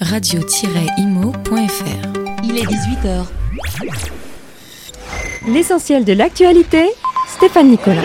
radio-imo.fr. Il est 18h. L'essentiel de l'actualité, Stéphane Nicolas.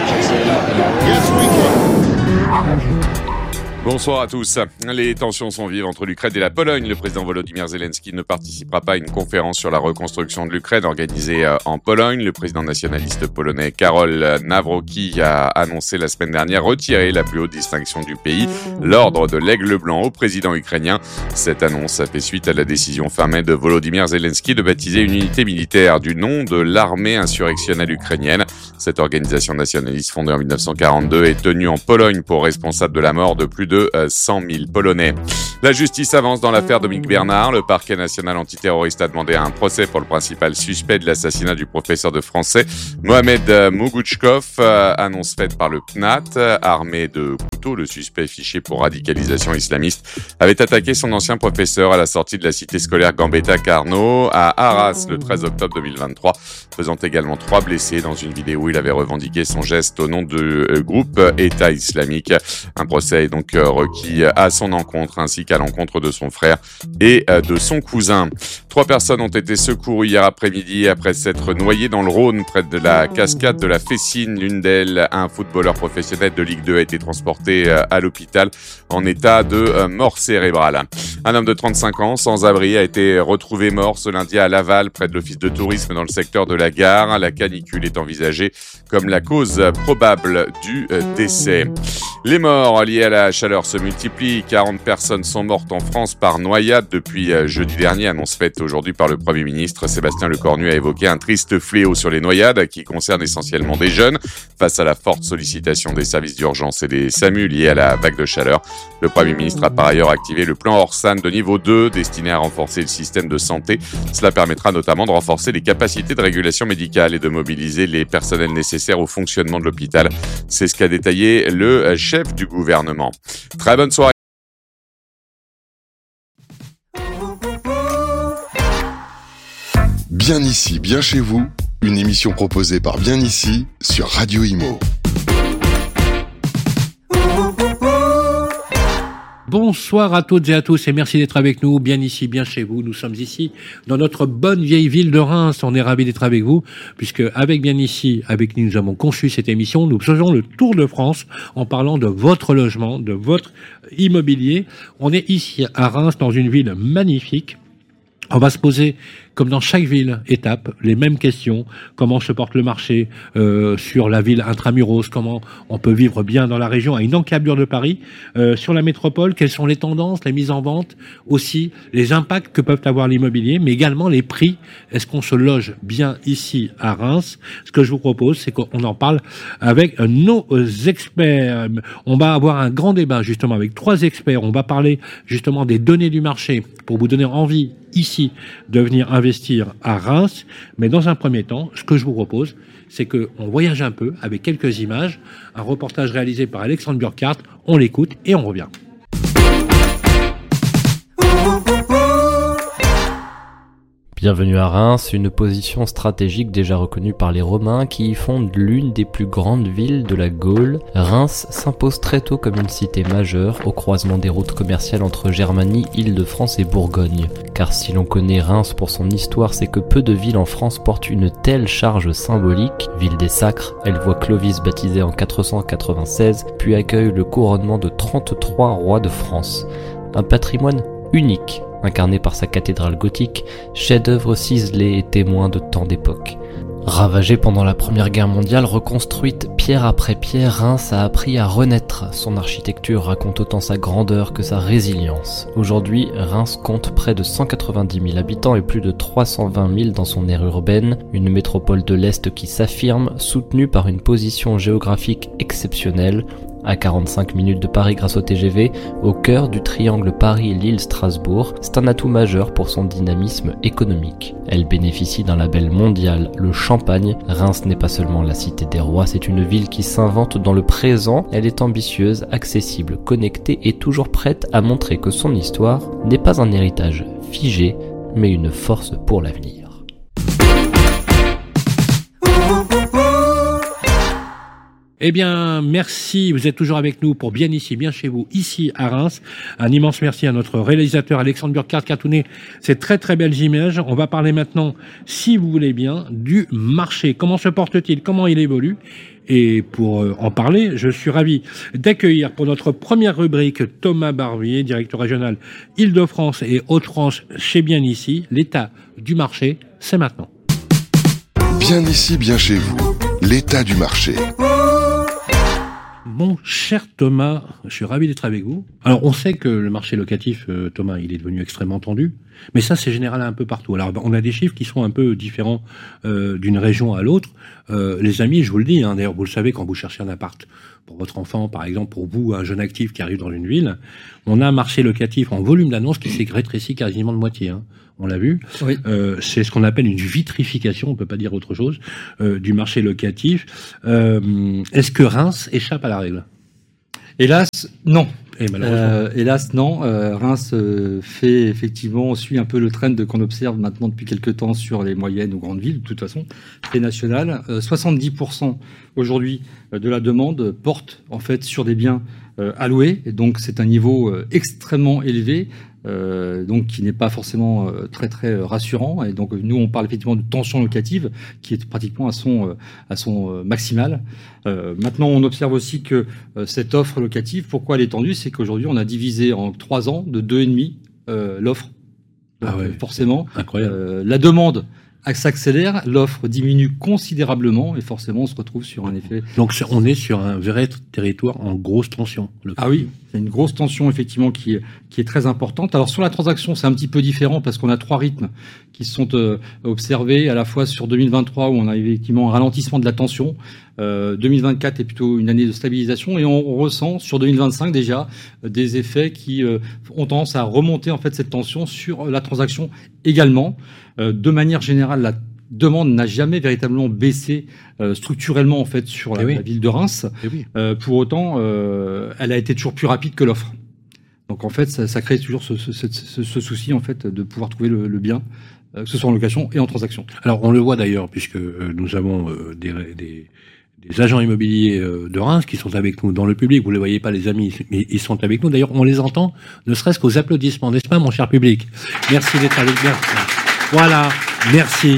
Bonsoir à tous. Les tensions sont vives entre l'Ukraine et la Pologne. Le président Volodymyr Zelensky ne participera pas à une conférence sur la reconstruction de l'Ukraine organisée en Pologne. Le président nationaliste polonais Karol Nawrocki a annoncé la semaine dernière retirer la plus haute distinction du pays, l'ordre de l'Aigle Blanc, au président ukrainien. Cette annonce a fait suite à la décision fin mai de Volodymyr Zelensky de baptiser une unité militaire du nom de l'armée insurrectionnelle ukrainienne. Cette organisation nationaliste fondée en 1942 est tenue en Pologne pour responsable de la mort de plus de 100 000 Polonais. La justice avance dans l'affaire Dominique Bernard. Le parquet national antiterroriste a demandé un procès pour le principal suspect de l'assassinat du professeur de français Mohamed Mougouchkov. Annonce faite par le PNAT. Armé de couteaux, le suspect fiché pour radicalisation islamiste avait attaqué son ancien professeur à la sortie de la cité scolaire Gambetta Carnot à Arras le 13 octobre 2023, faisant également 3 blessés. Dans une vidéo où il avait revendiqué son geste au nom du groupe État islamique. Un procès est donc requis à son encontre ainsi qu'à l'encontre de son frère et de son cousin. 3 personnes ont été secourues hier après-midi après s'être noyées dans le Rhône près de la cascade de la Fessine. L'une d'elles, un footballeur professionnel de Ligue 2, a été transporté à l'hôpital en état de mort cérébrale. Un homme de 35 ans sans abri a été retrouvé mort ce lundi à Laval près de l'office de tourisme dans le secteur de la gare. La canicule est envisagée comme la cause probable du décès. Les morts liés à la chaleur se multiplient. 40 personnes sont mortes en France par noyade depuis jeudi dernier. Annonce faite aujourd'hui par le Premier ministre. Sébastien Lecornu a évoqué un triste fléau sur les noyades qui concerne essentiellement des jeunes. Face à la forte sollicitation des services d'urgence et des SAMU liés à la vague de chaleur, le Premier ministre a par ailleurs activé le plan Orsan de niveau 2 destiné à renforcer le système de santé. Cela permettra notamment de renforcer les capacités de régulation médicale et de mobiliser les personnels nécessaires au fonctionnement de l'hôpital. C'est ce qu'a détaillé le chef du gouvernement. Très bonne soirée. Bien ici, bien chez vous, une émission proposée par Bien ici sur Radio Imo. Bonsoir à toutes et à tous et merci d'être avec nous, bien ici, bien chez vous. Nous sommes ici dans notre bonne vieille ville de Reims. On est ravis d'être avec vous puisque avec Bien ici, avec nous avons conçu cette émission. Nous faisons le tour de France en parlant de votre logement, de votre immobilier. On est ici à Reims dans une ville magnifique. On va se poser, comme dans chaque ville, étape, les mêmes questions. Comment se porte le marché sur la ville intramuros? Comment on peut vivre bien dans la région à une encablure de Paris? Sur la métropole, quelles sont les tendances, les mises en vente? Aussi, les impacts que peuvent avoir l'immobilier, mais également les prix. Est-ce qu'on se loge bien ici à Reims? Ce que je vous propose, c'est qu'on en parle avec nos experts. On va avoir un grand débat, justement, avec 3 experts. On va parler, justement, des données du marché pour vous donner envie ici de venir investir à Reims. Mais dans un premier temps, ce que je vous propose, c'est qu'on voyage un peu avec quelques images. Un reportage réalisé par Alexandre Burkhardt. On l'écoute et on revient. Bienvenue à Reims, une position stratégique déjà reconnue par les Romains qui y fondent l'une des plus grandes villes de la Gaule. Reims s'impose très tôt comme une cité majeure au croisement des routes commerciales entre Germanie, Île-de-France et Bourgogne. Car si l'on connaît Reims pour son histoire, c'est que peu de villes en France portent une telle charge symbolique. Ville des sacres, elle voit Clovis baptisé en 496, puis accueille le couronnement de 33 rois de France. Un patrimoine unique, incarné par sa cathédrale gothique, chef-d'œuvre ciselé et témoin de tant d'époques. Ravagée pendant la Première Guerre mondiale, reconstruite pierre après pierre, Reims a appris à renaître. Son architecture raconte autant sa grandeur que sa résilience. Aujourd'hui, Reims compte près de 190 000 habitants et plus de 320 000 dans son aire urbaine, une métropole de l'Est qui s'affirme, soutenue par une position géographique exceptionnelle, à 45 minutes de Paris grâce au TGV, au cœur du triangle Paris-Lille-Strasbourg, c'est un atout majeur pour son dynamisme économique. Elle bénéficie d'un label mondial, le Champagne. Reims n'est pas seulement la cité des rois, c'est une ville qui s'invente dans le présent. Elle est ambitieuse, accessible, connectée et toujours prête à montrer que son histoire n'est pas un héritage figé, mais une force pour l'avenir. Eh bien, merci. Vous êtes toujours avec nous pour Bien ici, bien chez vous, ici à Reims. Un immense merci à notre réalisateur Alexandre Burkhardt qui a tourné ces très très belles images. On va parler maintenant, si vous voulez bien, du marché. Comment se porte-t-il? Comment il évolue? Et pour en parler, je suis ravi d'accueillir pour notre première rubrique Thomas Barbier, directeur régional Île-de-France et Hauts-de-France chez Bien ici. L'état du marché, c'est maintenant. Bien ici, bien chez vous, l'état du marché. Mon cher Thomas, je suis ravi d'être avec vous. Alors, on sait que le marché locatif, Thomas, il est devenu extrêmement tendu, mais ça, c'est général un peu partout. Alors, on a des chiffres qui sont un peu différents d'une région à l'autre. Les amis, je vous le dis, d'ailleurs, vous le savez, quand vous cherchez un appart pour votre enfant, par exemple, pour vous, un jeune actif qui arrive dans une ville, on a un marché locatif en volume d'annonces qui s'est rétréci quasiment de moitié. On l'a vu. Oui. C'est ce qu'on appelle une vitrification, on peut pas dire autre chose, du marché locatif. Est-ce que Reims échappe à la règle? Hélas, non. Et malheureusement. Hélas, non. Reims suit un peu le trend qu'on observe maintenant depuis quelques temps sur les moyennes ou grandes villes, de toute façon, c'est national. 70% aujourd'hui de la demande porte en fait sur des biens alloués, et donc c'est un niveau extrêmement élevé. Donc qui n'est pas forcément très très rassurant, et donc nous on parle effectivement de tension locative qui est pratiquement à son maximal. Maintenant on observe aussi que cette offre locative, pourquoi elle est tendue, c'est qu'aujourd'hui on a divisé en 3 ans de 2,5 l'offre. Donc, forcément, incroyable. La demande s'accélère, l'offre diminue considérablement et forcément on se retrouve sur un effet. Donc on est sur un vrai territoire en grosse tension. Ah oui, c'est une grosse tension effectivement qui est très importante. Alors sur la transaction, c'est un petit peu différent parce qu'on a 3 rythmes qui sont observés à la fois sur 2023 où on a effectivement un ralentissement de la tension. 2024 est plutôt une année de stabilisation et on ressent sur 2025 déjà des effets qui ont tendance à remonter en fait cette tension sur la transaction également. De manière générale, la demande n'a jamais véritablement baissé structurellement en fait sur la ville de Reims. Pour autant, elle a été toujours plus rapide que l'offre. Donc en fait, ça crée toujours ce souci en fait de pouvoir trouver le bien, que ce soit en location et en transaction. Alors on le voit d'ailleurs puisque nous avons des agents immobiliers de Reims qui sont avec nous dans le public. Vous ne les voyez pas, les amis, mais ils sont avec nous. D'ailleurs, on les entend, ne serait-ce qu'aux applaudissements, n'est-ce pas, mon cher public? Merci d'être avec nous. Voilà, merci.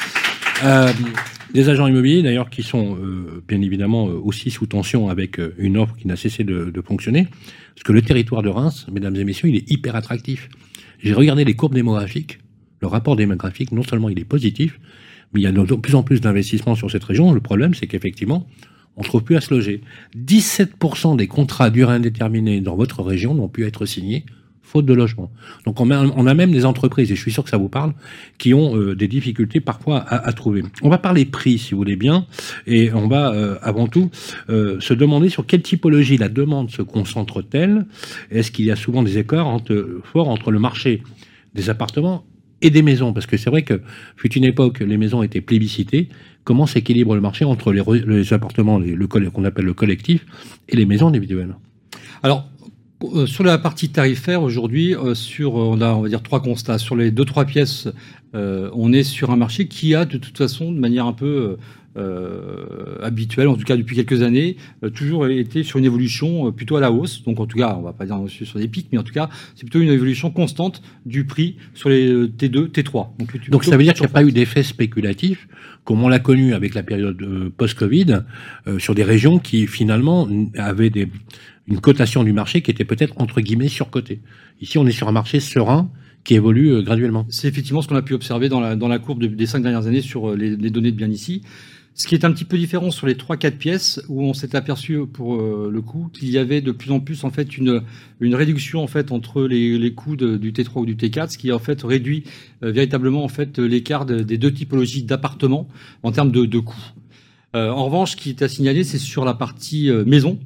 Des agents immobiliers, d'ailleurs, qui sont bien évidemment aussi sous tension avec une offre qui n'a cessé de fonctionner. Parce que le territoire de Reims, mesdames et messieurs, il est hyper attractif. J'ai regardé les courbes démographiques. Le rapport démographique, non seulement il est positif, mais il y a de plus en plus d'investissements sur cette région. Le problème, c'est qu'effectivement, on ne trouve plus à se loger. 17% des contrats à durée indéterminée dans votre région n'ont pu être signés faute de logement. Donc on a même des entreprises, et je suis sûr que ça vous parle, qui ont des difficultés parfois à trouver. On va parler prix, si vous voulez bien, et on va avant tout se demander sur quelle typologie la demande se concentre-t-elle. Est-ce qu'il y a souvent des écarts forts entre le marché des appartements et des maisons, parce que c'est vrai que fut une époque, les maisons étaient plébiscitées. Comment s'équilibre le marché entre les appartements, qu'on appelle le collectif, et les maisons individuelles? Alors, sur la partie tarifaire, aujourd'hui, on a, on va dire, 3 constats. Sur les 2-3 pièces, on est sur un marché qui a, de toute façon, de manière un peu habituelle, en tout cas depuis quelques années, toujours été sur une évolution plutôt à la hausse. Donc en tout cas, on va pas dire sur des pics, mais en tout cas, c'est plutôt une évolution constante du prix sur les T2, T3. Donc ça veut dire qu'il n'y a pas eu d'effet spéculatif, comme on l'a connu avec la période post-Covid, sur des régions qui finalement avaient une cotation du marché qui était peut-être entre guillemets surcotée. Ici, on est sur un marché serein qui évolue graduellement. C'est effectivement ce qu'on a pu observer dans la courbe des 5 dernières années sur les données de Bien ici. Ce qui est un petit peu différent sur les 3-4 pièces où on s'est aperçu pour le coup qu'il y avait de plus en plus en fait une réduction en fait entre les coûts du T3 ou du T4, ce qui en fait réduit véritablement en fait l'écart des 2 typologies d'appartements en termes de coûts. En revanche, ce qui est à signaler, c'est sur la partie maison,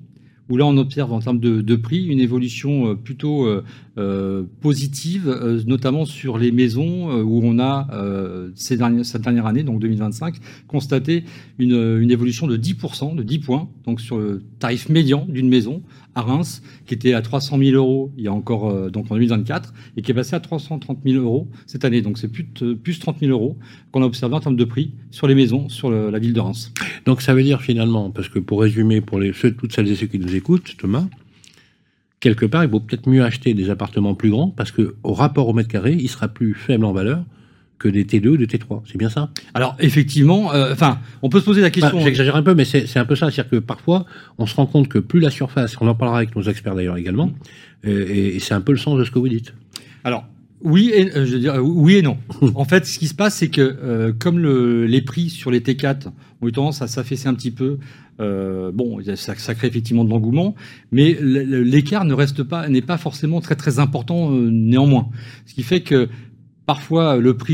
où là on observe en termes de prix une évolution plutôt positive, notamment sur les maisons où on a cette dernière année, donc 2025, constaté une évolution de 10%, de 10 points, donc sur le tarif médian d'une maison à Reims, qui était à 300 000 euros il y a encore donc en 2024, et qui est passé à 330 000 euros cette année. Donc c'est plus 30 000 euros qu'on a observé en termes de prix sur les maisons sur la ville de Reims. Donc ça veut dire finalement, parce que pour résumer, pour toutes celles et ceux qui nous écoutent, Thomas, quelque part, il vaut peut-être mieux acheter des appartements plus grands, parce que au rapport au mètre carré, il sera plus faible en valeur que des T2 ou des T3. C'est bien ça? Alors, effectivement, on peut se poser la question... J'exagère un peu, mais c'est un peu ça. C'est-à-dire que parfois, on se rend compte que plus la surface, on en parlera avec nos experts d'ailleurs également, et c'est un peu le sens de ce que vous dites. Alors, oui et non. En fait, ce qui se passe, c'est que comme les prix sur les T4 ont eu tendance à s'affaisser un petit peu, ça crée effectivement de l'engouement, mais l'écart n'est pas forcément très très important néanmoins. Ce qui fait que parfois, le prix,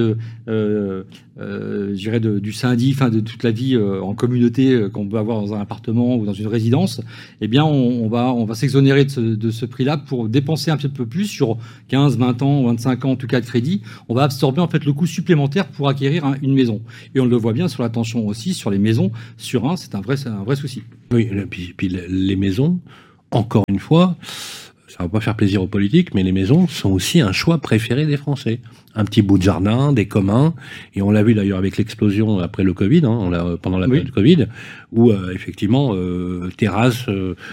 du syndic, de toute la vie en communauté qu'on peut avoir dans un appartement ou dans une résidence, eh bien, on va s'exonérer de ce prix-là pour dépenser un petit peu plus sur 15, 20 ans, 25 ans en tout cas de crédit. On va absorber en fait le coût supplémentaire pour acquérir une maison. Et on le voit bien sur la tension aussi, sur les maisons. Sur c'est un vrai souci. Oui, puis les maisons, encore une fois, ça va pas faire plaisir aux politiques, mais les maisons sont aussi un choix préféré des Français. Un petit bout de jardin, des communs, et on l'a vu d'ailleurs avec l'explosion après le Covid, pendant la période du Covid, où effectivement terrasse,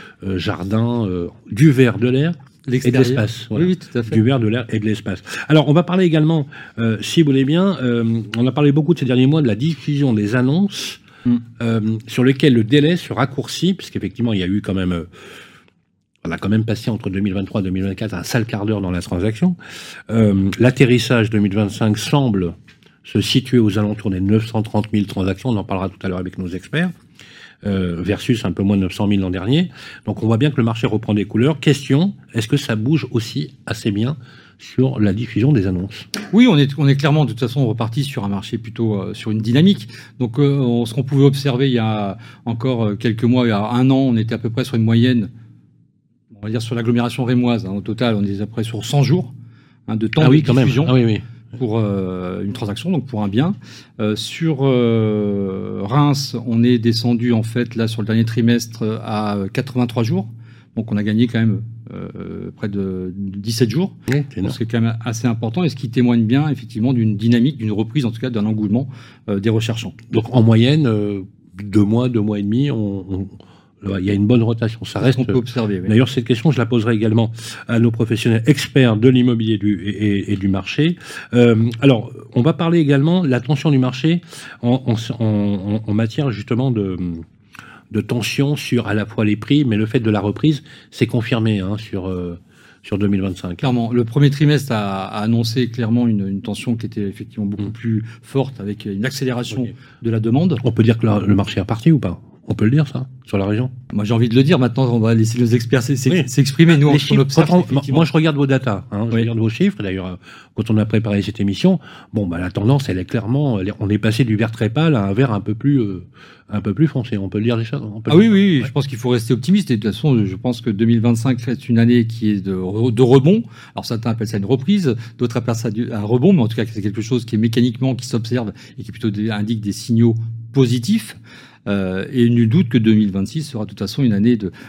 jardin, du verre, de l'air et de l'espace. Voilà. Oui, tout à fait. Du verre, de l'air et de l'espace. Alors on va parler également, si vous voulez bien, on a parlé beaucoup de ces derniers mois de la diffusion des annonces sur lesquelles le délai se raccourcit, puisqu'effectivement il y a eu quand même... on a quand même passé entre 2023 et 2024 un sale quart d'heure dans la transaction. L'atterrissage 2025 semble se situer aux alentours des 930 000 transactions. On en parlera tout à l'heure avec nos experts. Versus un peu moins de 900 000 l'an dernier. Donc on voit bien que le marché reprend des couleurs. Question, est-ce que ça bouge aussi assez bien sur la diffusion des annonces? Oui, on est clairement de toute façon reparti sur un marché plutôt sur une dynamique. Donc ce qu'on pouvait observer il y a encore quelques mois, il y a un an, on était à peu près sur une moyenne, on va dire sur l'agglomération rémoise, au total, on est à peu près sur 100 jours de temps de diffusion pour une transaction, donc pour un bien. Sur Reims, on est descendu en fait là sur le dernier trimestre à 83 jours, donc on a gagné quand même près de 17 jours, donc c'est quand même assez important, et ce qui témoigne bien effectivement d'une dynamique, d'une reprise en tout cas d'un engouement des recherchants. Donc en moyenne, 2 mois et demi, il y a une bonne rotation. Ça reste. On peut observer. Oui. D'ailleurs, cette question, je la poserai également à nos professionnels experts de l'immobilier et du marché. Alors, on va parler également de la tension du marché en matière justement de tension sur à la fois les prix, mais le fait de la reprise, c'est confirmé sur 2025. Clairement, le premier trimestre a annoncé clairement une tension qui était effectivement beaucoup plus forte, avec une accélération de la demande. On peut dire que le marché est reparti ou pas? On peut le dire, ça, sur la région? Moi, j'ai envie de le dire. Maintenant, on va laisser les experts s'exprimer. Nous, on observe. Moi, je regarde vos datas. Je regarde vos chiffres. D'ailleurs, quand on a préparé cette émission, la tendance, elle est clairement... on est passé du vert très pâle à un vert un peu plus foncé. On peut le dire déjà. Oui. Je pense qu'il faut rester optimiste. Et de toute façon, je pense que 2025 reste une année qui est de rebond. Alors, certains appellent ça une reprise. D'autres appellent ça un rebond. Mais en tout cas, c'est quelque chose qui est mécaniquement, qui s'observe et qui plutôt indique des signaux positifs. Et nul doute que 2026 sera de toute façon une année de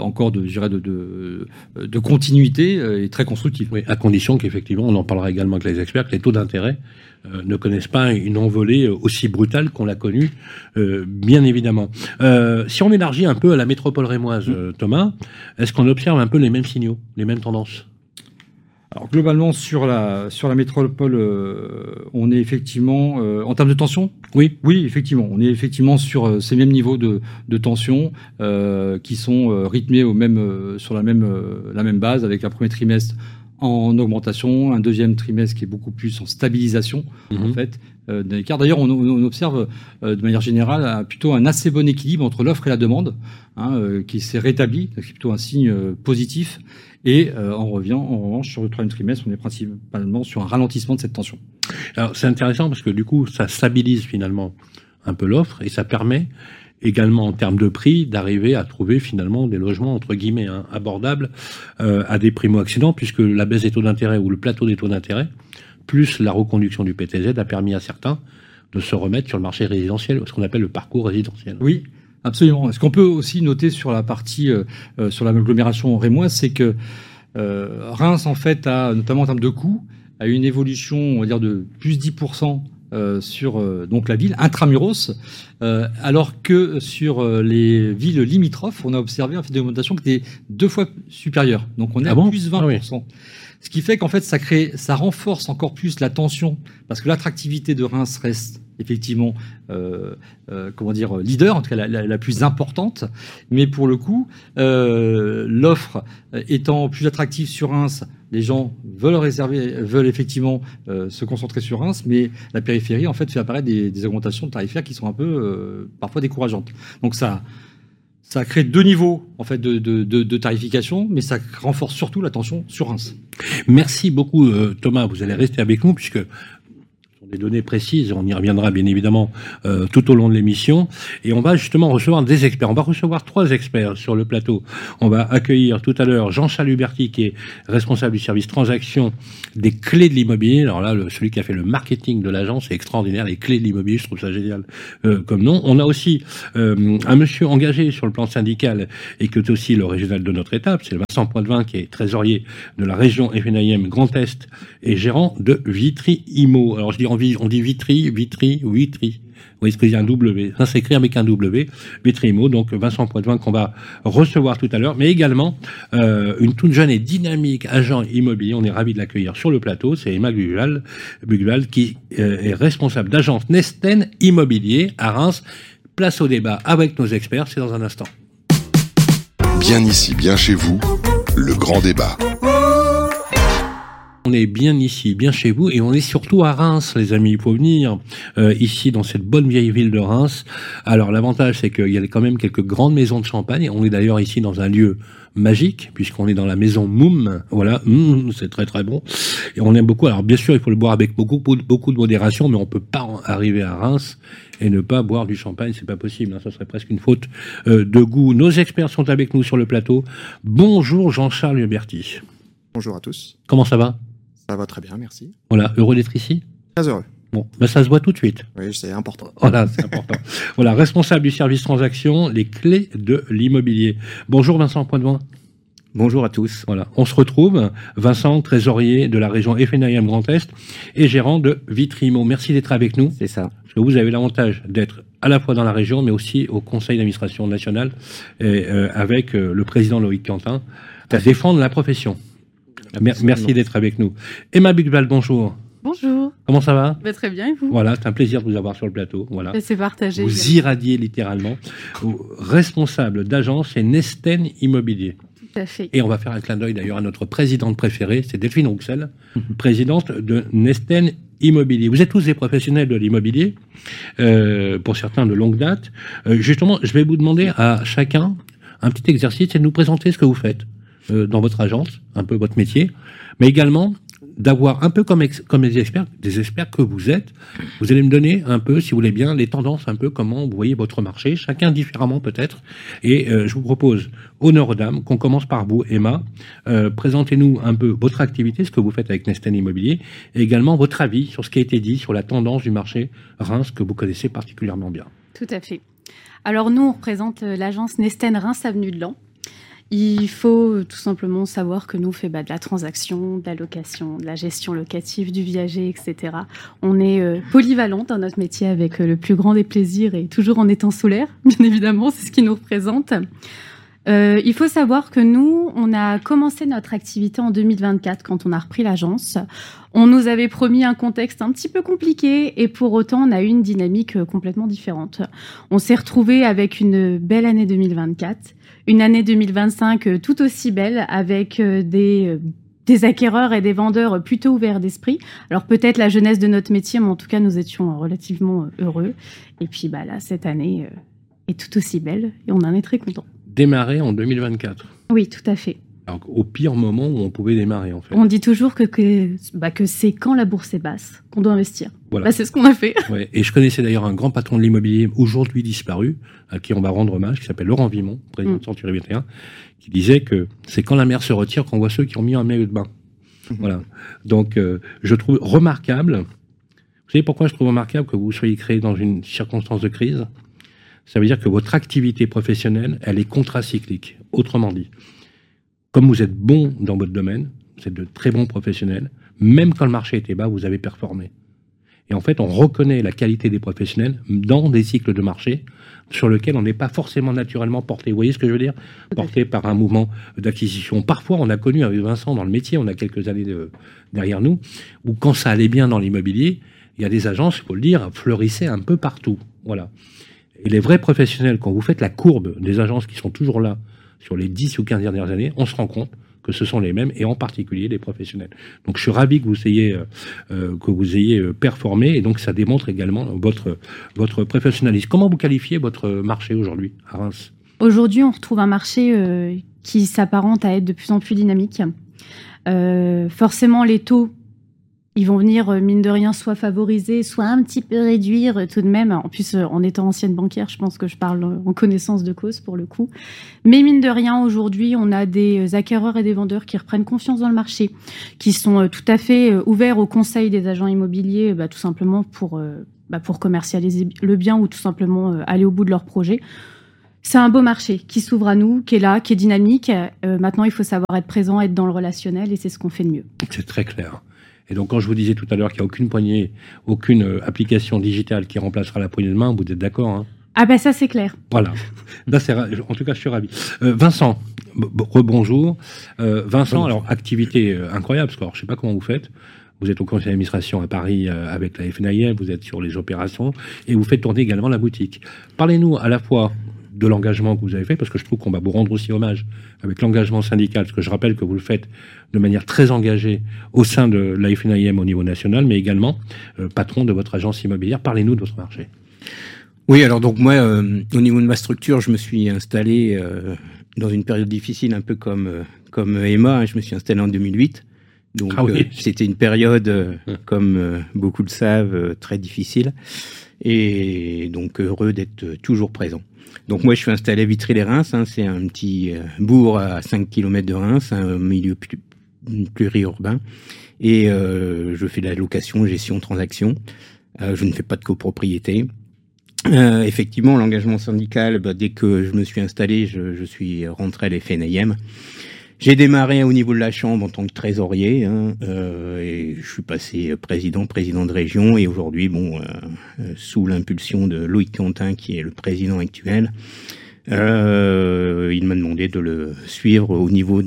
continuité et très constructive. Oui, à condition qu'effectivement, on en parlera également avec les experts, que les taux d'intérêt ne connaissent pas une envolée aussi brutale qu'on l'a connue, bien évidemment. Si on élargit un peu à la métropole rémoise, Thomas, est-ce qu'on observe un peu les mêmes signaux, les mêmes tendances? Alors globalement sur la métropole, on est effectivement en termes de tension. Oui, effectivement, on est effectivement sur ces mêmes niveaux de tension qui sont rythmés sur la même base, avec un premier trimestre en augmentation, un deuxième trimestre qui est beaucoup plus en stabilisation en fait. Car d'ailleurs on observe de manière générale plutôt un assez bon équilibre entre l'offre et la demande, qui s'est rétabli, c'est plutôt un signe positif. Et on revient en revanche sur le troisième trimestre, on est principalement sur un ralentissement de cette tension. Alors c'est intéressant parce que du coup ça stabilise finalement un peu l'offre et ça permet également en termes de prix, d'arriver à trouver finalement des logements entre guillemets abordables à des primo-accédants, puisque la baisse des taux d'intérêt ou le plateau des taux d'intérêt, plus la reconduction du PTZ a permis à certains de se remettre sur le marché résidentiel, ce qu'on appelle le parcours résidentiel. Oui, absolument. Ce qu'on peut aussi noter sur la partie, sur l'agglomération rémoise, c'est que Reims, en fait, a, notamment en termes de coûts, a une évolution, on va dire, de plus 10% sur donc la ville intramuros, alors que sur les villes limitrophes, on a observé un fait d'augmentation qui était 2 fois supérieur. Donc on est à plus 20%. Ah oui. Ce qui fait qu'en fait, ça renforce encore plus la tension, parce que l'attractivité de Reims reste effectivement, leader, en tout cas la plus importante. Mais pour le coup, l'offre étant plus attractive sur Reims, les gens veulent effectivement se concentrer sur Reims, mais la périphérie, en fait, fait apparaître des augmentations tarifaires qui sont un peu, parfois décourageantes. Donc ça crée 2 niveaux en fait de tarification, mais ça renforce surtout la tension sur Reims. Merci beaucoup Thomas, vous allez rester avec nous puisque des données précises, on y reviendra bien évidemment tout au long de l'émission, et on va justement recevoir des experts. On va recevoir 3 experts sur le plateau. On va accueillir tout à l'heure Jean-Charles Huberti, qui est responsable du service transaction des clés de l'immobilier. Alors là, celui qui a fait le marketing de l'agence, c'est extraordinaire, les clés de l'immobilier, je trouve ça génial comme nom. On a aussi un monsieur engagé sur le plan syndical et qui est aussi le régional de notre étape, c'est Vincent Poitvin, qui est trésorier de la région FNIM Grand Est et gérant de Vitry Immo. Alors je dis on dit Vitry. Oui, est-ce qu'il y a un W? Ça s'écrit avec un W. Vitry Immo, donc Vincent Poitvin qu'on va recevoir tout à l'heure, mais également une toute jeune et dynamique agent immobilier. On est ravis de l'accueillir sur le plateau. C'est Emma Bugval qui est responsable d'agence Nesten Immobilier à Reims. Place au débat avec nos experts, c'est dans un instant. Bien ici, bien chez vous, le grand débat. On est bien ici, bien chez vous, et on est surtout à Reims, les amis. Il faut venir ici, dans cette bonne vieille ville de Reims. Alors, l'avantage, c'est qu'il y a quand même quelques grandes maisons de champagne. On est d'ailleurs ici dans un lieu magique, puisqu'on est dans la maison Moum. Voilà, c'est très très bon. Et on aime beaucoup. Alors, bien sûr, il faut le boire avec beaucoup de modération, mais on peut pas arriver à Reims et ne pas boire du champagne, c'est pas possible. Ça serait presque une faute de goût. Nos experts sont avec nous sur le plateau. Bonjour Jean-Charles Huberti. Bonjour à tous. Comment ça va ? Ça va très bien, merci. Voilà, heureux d'être ici ? Très heureux. Bon, ça se voit tout de suite. Oui, c'est important. Voilà, c'est important. Voilà, responsable du service transaction, les clés de l'immobilier. Bonjour Vincent Poitvin. Bonjour à tous. Voilà, on se retrouve. Vincent, trésorier de la région FNIM Grand Est et gérant de Vitry Immo. Merci d'être avec nous. C'est ça. Parce que vous avez l'avantage d'être à la fois dans la région, mais aussi au conseil d'administration national et, avec le président Loïc Quentin, à défendre la profession. Merci d'être avec nous. Emma Bugval, bonjour. Bonjour. Comment ça va ? Très bien, et vous ? Voilà, c'est un plaisir de vous avoir sur le plateau. Voilà. C'est partagé. Vous irradiez littéralement. Responsable d'agence chez Nesten Immobilier. Tout à fait. Et on va faire un clin d'œil d'ailleurs à notre présidente préférée, c'est Delphine Rouxel, présidente de Nesten Immobilier. Vous êtes tous des professionnels de l'immobilier, pour certains de longue date. Justement, je vais vous demander à chacun un petit exercice, c'est de nous présenter ce que vous faites dans votre agence, un peu votre métier, mais également d'avoir un peu comme des experts que vous êtes. Vous allez me donner un peu, si vous voulez bien, les tendances, un peu comment vous voyez votre marché, chacun différemment peut-être. Et je vous propose, honneur aux dames, qu'on commence par vous, Emma. Présentez-nous un peu votre activité, ce que vous faites avec Nesten Immobilier, et également votre avis sur ce qui a été dit sur la tendance du marché Reims que vous connaissez particulièrement bien. Tout à fait. Alors nous, on représente l'agence Nesten Reims Avenue de Laon. Il faut tout simplement savoir que nous, on fait de la transaction, de la location, de la gestion locative, du viager, etc. On est polyvalent dans notre métier avec le plus grand des plaisirs et toujours en étant solaire, bien évidemment, c'est ce qui nous représente. Il faut savoir que nous, on a commencé notre activité en 2024 quand on a repris l'agence. On nous avait promis un contexte un petit peu compliqué et pour autant, on a eu une dynamique complètement différente. On s'est retrouvé avec une belle année 2024, une année 2025 tout aussi belle avec des acquéreurs et des vendeurs plutôt ouverts d'esprit. Alors peut-être la jeunesse de notre métier, mais en tout cas, nous étions relativement heureux. Et puis là, cette année est tout aussi belle et on en est très contents. Démarré en 2024. Oui, tout à fait. Alors, au pire moment où on pouvait démarrer, en fait. On dit toujours que c'est quand la bourse est basse qu'on doit investir. Voilà. C'est ce qu'on a fait. Ouais. Et je connaissais d'ailleurs un grand patron de l'immobilier, aujourd'hui disparu, à qui on va rendre hommage, qui s'appelle Laurent Vimont, président de Century 21, qui disait que c'est quand la mer se retire qu'on voit ceux qui ont mis un maillot de bain. Voilà. Donc, je trouve remarquable. Vous savez pourquoi je trouve remarquable que vous soyez créé dans une circonstance de crise? Ça veut dire que votre activité professionnelle, elle est contracyclique. Autrement dit, comme vous êtes bon dans votre domaine, vous êtes de très bons professionnels, même quand le marché était bas, vous avez performé. Et en fait, on reconnaît la qualité des professionnels dans des cycles de marché sur lesquels on n'est pas forcément naturellement porté. Vous voyez ce que je veux dire? Porté par un mouvement d'acquisition. Parfois, on a connu avec Vincent dans le métier, on a quelques années derrière nous, où quand ça allait bien dans l'immobilier, il y a des agences, il faut le dire, fleurissaient un peu partout. Voilà. Et les vrais professionnels, quand vous faites la courbe des agences qui sont toujours là sur les 10 ou 15 dernières années, on se rend compte que ce sont les mêmes, et en particulier les professionnels. Donc je suis ravi que vous ayez performé, et donc ça démontre également votre professionnalisme. Comment vous qualifiez votre marché aujourd'hui à Reims? Aujourd'hui, on retrouve un marché qui s'apparente à être de plus en plus dynamique. Forcément, les taux, ils vont venir, mine de rien, soit favoriser, soit un petit peu réduire tout de même. En plus, en étant ancienne banquière, je pense que je parle en connaissance de cause pour le coup. Mais mine de rien, aujourd'hui, on a des acquéreurs et des vendeurs qui reprennent confiance dans le marché, qui sont tout à fait ouverts au conseil des agents immobiliers, tout simplement pour commercialiser le bien ou tout simplement aller au bout de leur projet. C'est un beau marché qui s'ouvre à nous, qui est là, qui est dynamique. Maintenant, il faut savoir être présent, être dans le relationnel, et c'est ce qu'on fait de mieux. C'est très clair. Et donc, quand je vous disais tout à l'heure qu'il n'y a aucune application digitale qui remplacera la poignée de main, vous êtes d'accord, hein? Ah ben ça, c'est clair. Voilà. Là, en tout cas, je suis ravi. Vincent, rebonjour. Vincent, alors, activité incroyable, parce que alors, je ne sais pas comment vous faites. Vous êtes au conseil d'administration à Paris avec la FNIM, vous êtes sur les opérations, et vous faites tourner également la boutique. Parlez-nous à la fois de l'engagement que vous avez fait, parce que je trouve qu'on va vous rendre aussi hommage avec l'engagement syndical, parce que je rappelle que vous le faites de manière très engagée au sein de la FNIM au niveau national, mais également patron de votre agence immobilière. Parlez-nous de votre marché. Oui, alors donc moi, au niveau de ma structure, je me suis installé dans une période difficile, un peu comme Emma, hein, je me suis installé en 2008. Donc c'était une période, comme beaucoup le savent, très difficile, et donc heureux d'être toujours présent. Donc moi je suis installé à Vitry-les-Reims, hein, c'est un petit bourg à 5 km de Reims, un milieu pluriurbain, et je fais de la location, gestion, transaction. Je ne fais pas de copropriété. Effectivement, l'engagement syndical, dès que je me suis installé, je suis rentré à l'FNIM. J'ai démarré au niveau de la chambre en tant que trésorier, hein, et je suis passé président de région, et aujourd'hui, sous l'impulsion de Loïc Quentin, qui est le président actuel, il m'a demandé de le suivre au niveau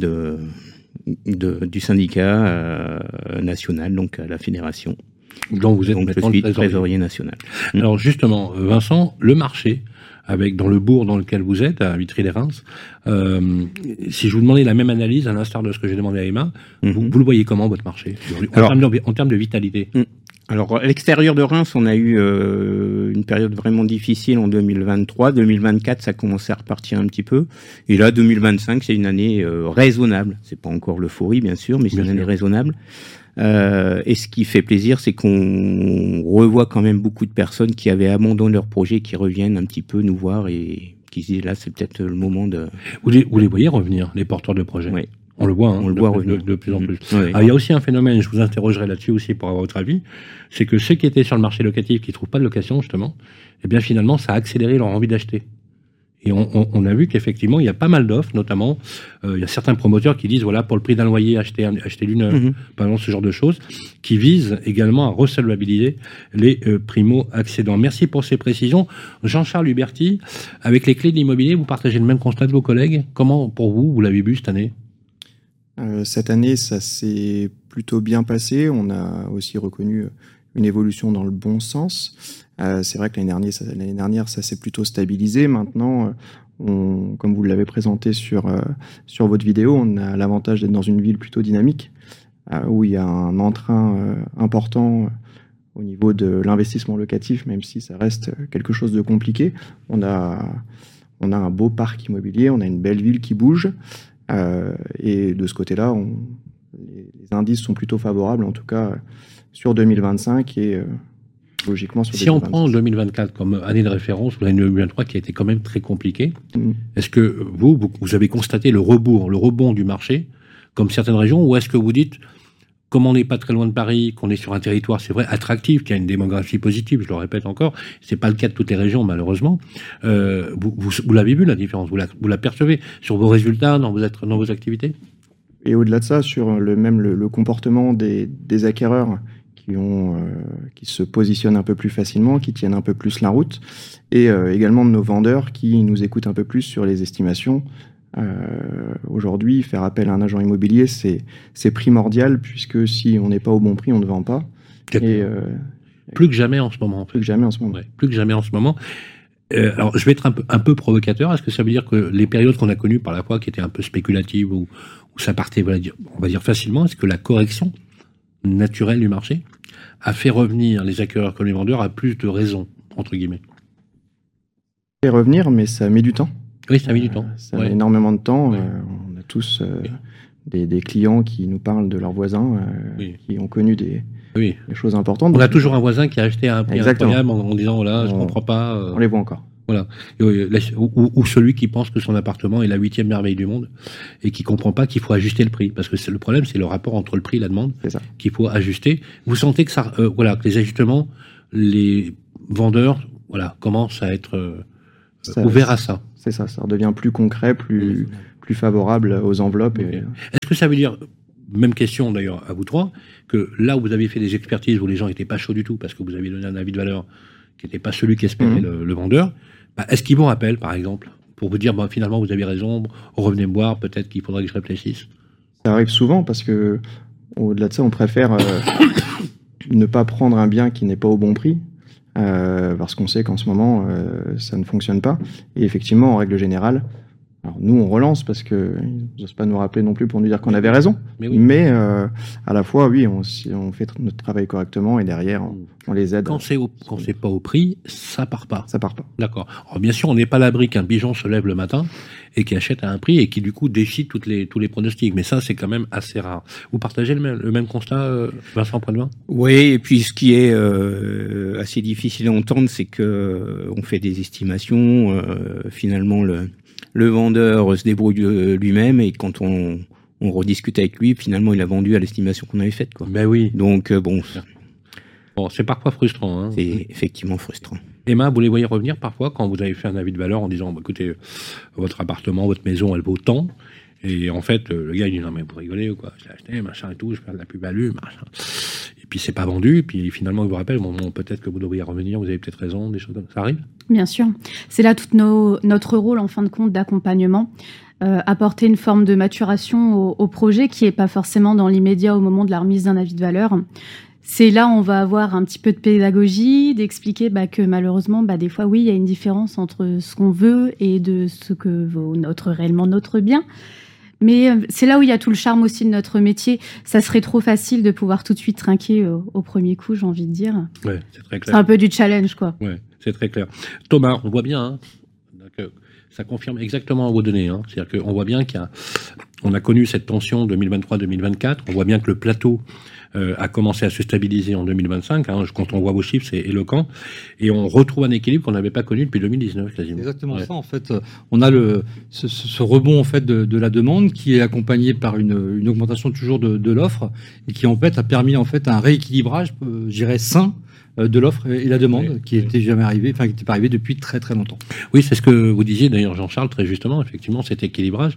du syndicat national, donc à la fédération. Donc vous êtes maintenant le trésorier national. Alors justement, Vincent, le marché, dans le bourg dans lequel vous êtes, à Vitry-les-Reims, si je vous demandais la même analyse, à l'instar de ce que j'ai demandé à Emma, vous le voyez comment, votre marché, en termes de vitalité? Alors, à l'extérieur de Reims, on a eu une période vraiment difficile en 2023. 2024, ça commençait à repartir un petit peu. Et là, 2025, c'est une année raisonnable. C'est pas encore l'euphorie, bien sûr, mais c'est une année raisonnable. Et ce qui fait plaisir, c'est qu'on revoit quand même beaucoup de personnes qui avaient abandonné leur projet, qui reviennent un petit peu nous voir et qui se disent là, c'est peut-être le moment de... Vous les voyez revenir, les porteurs de projets? Oui. On le voit, hein, revenir de plus en plus. Oui. Alors, il y a aussi un phénomène, je vous interrogerai là-dessus aussi pour avoir votre avis, c'est que ceux qui étaient sur le marché locatif, qui ne trouvent pas de location, justement, eh bien finalement, ça a accéléré leur envie d'acheter. Et on a vu qu'effectivement, il y a pas mal d'offres, notamment, il y a certains promoteurs qui disent, voilà, pour le prix d'un loyer, acheter du neuf, par exemple, ce genre de choses, qui visent également à resolvabiliser les primo-accédants. Merci pour ces précisions. Jean-Charles Huberti, avec les clés de l'immobilier, vous partagez le même constat de vos collègues. Comment, pour vous l'avez vu cette année? Cette année, ça s'est plutôt bien passé. On a aussi reconnu une évolution dans le bon sens. C'est vrai que l'année dernière, ça s'est plutôt stabilisé. Maintenant, comme vous l'avez présenté sur votre vidéo, on a l'avantage d'être dans une ville plutôt dynamique, où il y a un entrain important au niveau de l'investissement locatif, même si ça reste quelque chose de compliqué. On a un beau parc immobilier, on a une belle ville qui bouge. Et de ce côté-là, les indices sont plutôt favorables, en tout cas sur 2025 et logiquement sur 2026. Si on prend 2024 comme année de référence, ou l'année 2023 qui a été quand même très compliquée, est-ce que vous avez constaté le rebond du marché, comme certaines régions, ou est-ce que vous dites, comme on n'est pas très loin de Paris, qu'on est sur un territoire, c'est vrai, attractif, qui a une démographie positive, je le répète encore, c'est pas le cas de toutes les régions, malheureusement, vous l'avez vu, la différence, vous la percevez sur vos résultats, dans vos activités? Et au-delà de ça, sur le comportement des acquéreurs qui se positionnent un peu plus facilement, qui tiennent un peu plus la route, et également de nos vendeurs qui nous écoutent un peu plus sur les estimations. Aujourd'hui, faire appel à un agent immobilier, c'est primordial, puisque si on n'est pas au bon prix, on ne vend pas. Et, plus que jamais en ce moment. Plus que jamais en ce moment. Ouais, plus que jamais en ce moment. Alors, je vais être un peu provocateur. Est-ce que ça veut dire que les périodes qu'on a connues par la fois, qui étaient un peu spéculatives, où ça partait, on va dire facilement, est-ce que la correction naturelle du marché a fait revenir les acquéreurs comme les vendeurs à plus de raisons, entre guillemets? Ça fait revenir, mais ça met du temps. Oui, ça met du temps. Ça met énormément de temps. On a tous des clients qui nous parlent de leurs voisins qui ont connu des choses importantes. On a toujours un voisin qui a acheté à un prix incroyable en disant, voilà, je ne comprends pas. On les voit encore. Voilà. Ou celui qui pense que son appartement est la 8e merveille du monde et qui comprend pas qu'il faut ajuster le prix. Parce que le problème, c'est le rapport entre le prix et la demande qu'il faut ajuster. Vous sentez que que les ajustements, les vendeurs, commencent à être ouverts à ça. C'est ça. Ça redevient plus concret, plus favorable aux enveloppes. Okay. Est-ce que ça veut dire, même question d'ailleurs à vous trois, que là où vous avez fait des expertises où les gens n'étaient pas chauds du tout parce que vous avez donné un avis de valeur qui n'était pas celui qu'espérait le vendeur, est-ce qu'ils vont appel, par exemple, pour vous dire, finalement, vous avez raison, revenez me voir, peut-être qu'il faudrait que je réfléchisse? Ça arrive souvent, parce que, au-delà de ça, on préfère ne pas prendre un bien qui n'est pas au bon prix, parce qu'on sait qu'en ce moment, ça ne fonctionne pas. Et effectivement, en règle générale, alors nous, on relance, parce qu'ils n'osent pas nous rappeler non plus pour nous dire qu'on avait raison. Mais à la fois, oui, on fait notre travail correctement, et derrière, on les aide. Quand c'est pas au prix, ça part pas. Ça part pas. D'accord. Alors bien sûr, on n'est pas à l'abri qu'un pigeon se lève le matin et qui achète à un prix et qui du coup déchire tous les pronostics. Mais ça, c'est quand même assez rare. Vous partagez le même constat, Vincent Poilevin? Oui, et puis ce qui est assez difficile à entendre, c'est que on fait des estimations. Finalement, le vendeur se débrouille lui-même, et quand on rediscute avec lui, finalement, il a vendu à l'estimation qu'on avait faite, quoi. Ben oui. Donc bon, c'est parfois frustrant. Hein. C'est effectivement frustrant. Emma, vous les voyez revenir parfois quand vous avez fait un avis de valeur en disant, écoutez, votre appartement, votre maison, elle vaut tant. Et en fait, le gars, il dit, non, mais vous rigolez ou quoi? Je l'ai acheté, machin et tout, je perds de la plus-value, machin. Et puis, c'est pas vendu. Et puis, finalement, il vous rappelle, peut-être que vous devriez revenir, vous avez peut-être raison, des choses comme ça. Ça arrive? Bien sûr. C'est là tout notre rôle, en fin de compte, d'accompagnement. Apporter une forme de maturation au projet qui n'est pas forcément dans l'immédiat au moment de la remise d'un avis de valeur. C'est là où on va avoir un petit peu de pédagogie, d'expliquer que malheureusement, des fois, oui, il y a une différence entre ce qu'on veut et de ce que vaut réellement notre bien. Mais c'est là où il y a tout le charme aussi de notre métier. Ça serait trop facile de pouvoir tout de suite trinquer au premier coup, j'ai envie de dire. Ouais, c'est très clair. C'est un peu du challenge, quoi. Ouais, c'est très clair. Thomas, on voit bien que ça confirme exactement vos données. C'est-à-dire qu'on voit bien qu'on a connu cette tension 2023-2024. On voit bien que le plateau a commencé à se stabiliser en 2025. Quand on voit vos chiffres, c'est éloquent. Et on retrouve un équilibre qu'on n'avait pas connu depuis 2019, quasiment. Exactement ça, en fait. On a ce rebond, en fait, de la demande qui est accompagné par une augmentation toujours de l'offre et qui, en fait, a permis, en fait, un rééquilibrage, je dirais, sain de l'offre et la demande qui n'était jamais arrivé, qui n'était pas arrivé depuis très très longtemps. Oui, c'est ce que vous disiez d'ailleurs, Jean-Charles, très justement, effectivement, cet équilibrage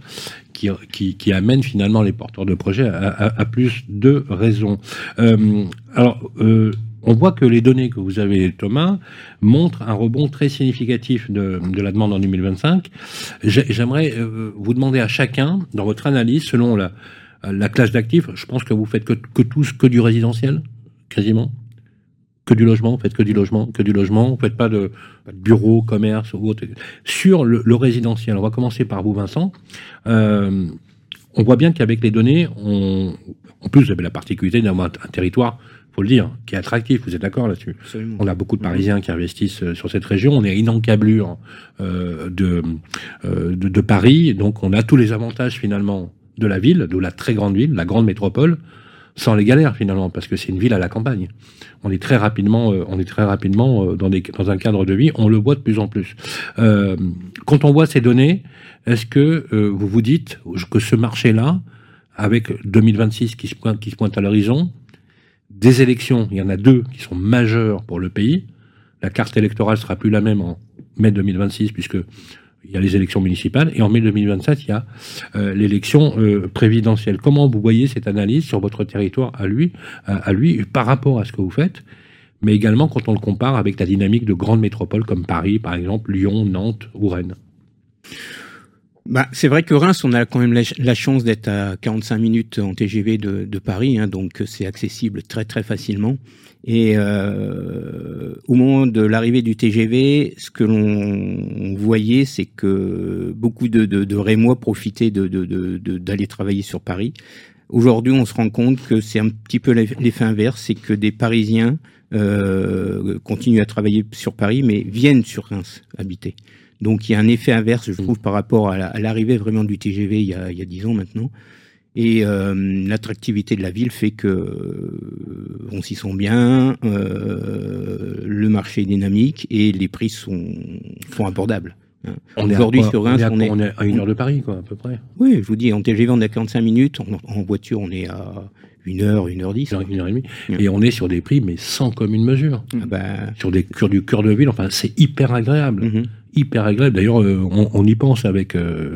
qui amène finalement les porteurs de projets à plus de raisons. On voit que les données que vous avez, Thomas, montrent un rebond très significatif de la demande en 2025. J'aimerais vous demander à chacun, dans votre analyse, selon la classe d'actifs, je pense que vous faites que du résidentiel, quasiment. Que du logement, vous faites que du logement, vous faites pas de bureau, commerce ou autre. Sur le résidentiel, on va commencer par vous, Vincent. On on voit bien qu'avec les données, en plus, vous avez la particularité d'avoir un territoire, faut le dire, qui est attractif. Vous êtes d'accord là-dessus? Absolument. On a beaucoup de Parisiens qui investissent sur cette région. On est à une encablure de Paris, donc on a tous les avantages finalement de la ville, de la très grande ville, la grande métropole, sans les galères finalement, parce que c'est une ville à la campagne. On est très rapidement dans un cadre de vie. On le voit de plus en plus. Quand on voit ces données, est-ce que vous vous dites que ce marché-là, avec 2026 qui se pointe à l'horizon, des élections, il y en a 2 qui sont majeures pour le pays. La carte électorale sera plus la même en mai 2026 puisque il y a les élections municipales et en mai 2027 il y a l'élection présidentielle. Comment vous voyez cette analyse sur votre territoire à lui par rapport à ce que vous faites, mais également quand on le compare avec la dynamique de grandes métropoles comme Paris, par exemple, Lyon, Nantes ou Rennes? C'est vrai que Reims, on a quand même la chance d'être à 45 minutes en TGV de Paris, donc c'est accessible très très facilement. Et au moment de l'arrivée du TGV, ce que l'on voyait, c'est que beaucoup de Rémois profitaient d'aller travailler sur Paris. Aujourd'hui, on se rend compte que c'est un petit peu l'effet inverse, c'est que des Parisiens continuent à travailler sur Paris, mais viennent sur Reims habiter. Donc il y a un effet inverse, je trouve, par rapport à l'arrivée vraiment du TGV il y a 10 ans maintenant. Et l'attractivité de la ville fait que on s'y sent bien, le marché est dynamique et les prix sont abordables. Aujourd'hui sur Reims, on est à 1 heure de Paris, quoi, à peu près. Oui, je vous dis, en TGV on est à 45 minutes, en voiture on est à 1 heure, 1h10. 1h30. Et on est sur des prix, mais sans commune mesure. Sur du cœur de ville, enfin, c'est hyper agréable. Hyper agréable. D'ailleurs, on y pense avec...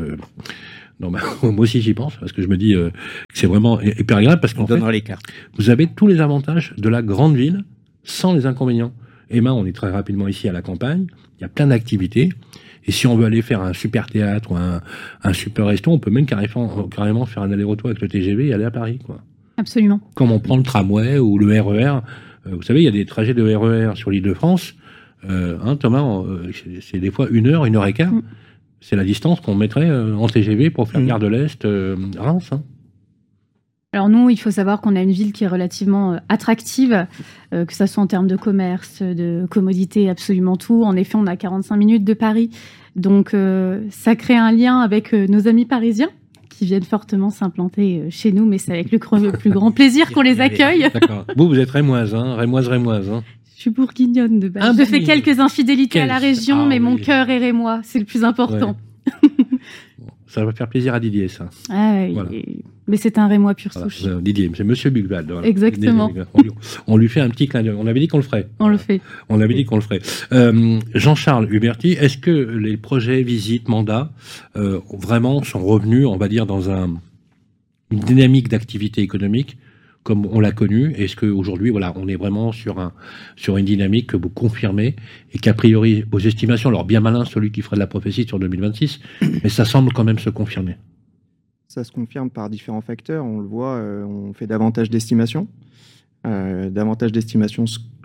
moi aussi j'y pense, parce que je me dis que c'est vraiment hyper agréable, parce qu'en fait, les cartes. Vous avez tous les avantages de la grande ville, sans les inconvénients. Emma, on est très rapidement ici à la campagne, il y a plein d'activités, et si on veut aller faire un super théâtre ou un super resto, on peut même carrément faire un aller-retour avec le TGV et aller à Paris, quoi. Absolument. Comme on prend le tramway ou le RER, vous savez, il y a des trajets de RER sur l'Île-de-France, Thomas, c'est des fois 1 heure, 1h15. C'est la distance qu'on mettrait en TGV pour faire Gare de l'Est, Reims. Alors nous, il faut savoir qu'on a une ville qui est relativement attractive, que ça soit en termes de commerce, de commodité, absolument tout. En effet, on a 45 minutes de Paris. Donc ça crée un lien avec nos amis parisiens qui viennent fortement s'implanter chez nous, mais c'est avec le plus grand plaisir qu'on les accueille. D'accord. Vous êtes rémoise, rémoise. Je suis bourguignonne de base. Je fais quelques infidélités à la région, mais mon cœur est rémois, c'est le plus important. Ouais. Ça va faire plaisir à Didier, ça. Voilà. Mais c'est un rémois pur souche. Didier, c'est Monsieur Bugwald. Voilà. Exactement. On lui fait un petit clin d'œil. On avait dit qu'on le ferait. On le fait. On avait dit qu'on le ferait. Jean-Charles Huberti, est-ce que les projets, visites, mandats, vraiment sont revenus, on va dire, dans une dynamique d'activité économique comme on l'a connu? Est-ce qu'aujourd'hui, voilà, on est vraiment sur une dynamique que vous confirmez et qu'a priori, vos estimations, alors bien malin celui qui fera de la prophétie sur 2026, mais ça semble quand même se confirmer. Ça se confirme par différents facteurs. On le voit, on fait davantage d'estimations. Davantage d'estimations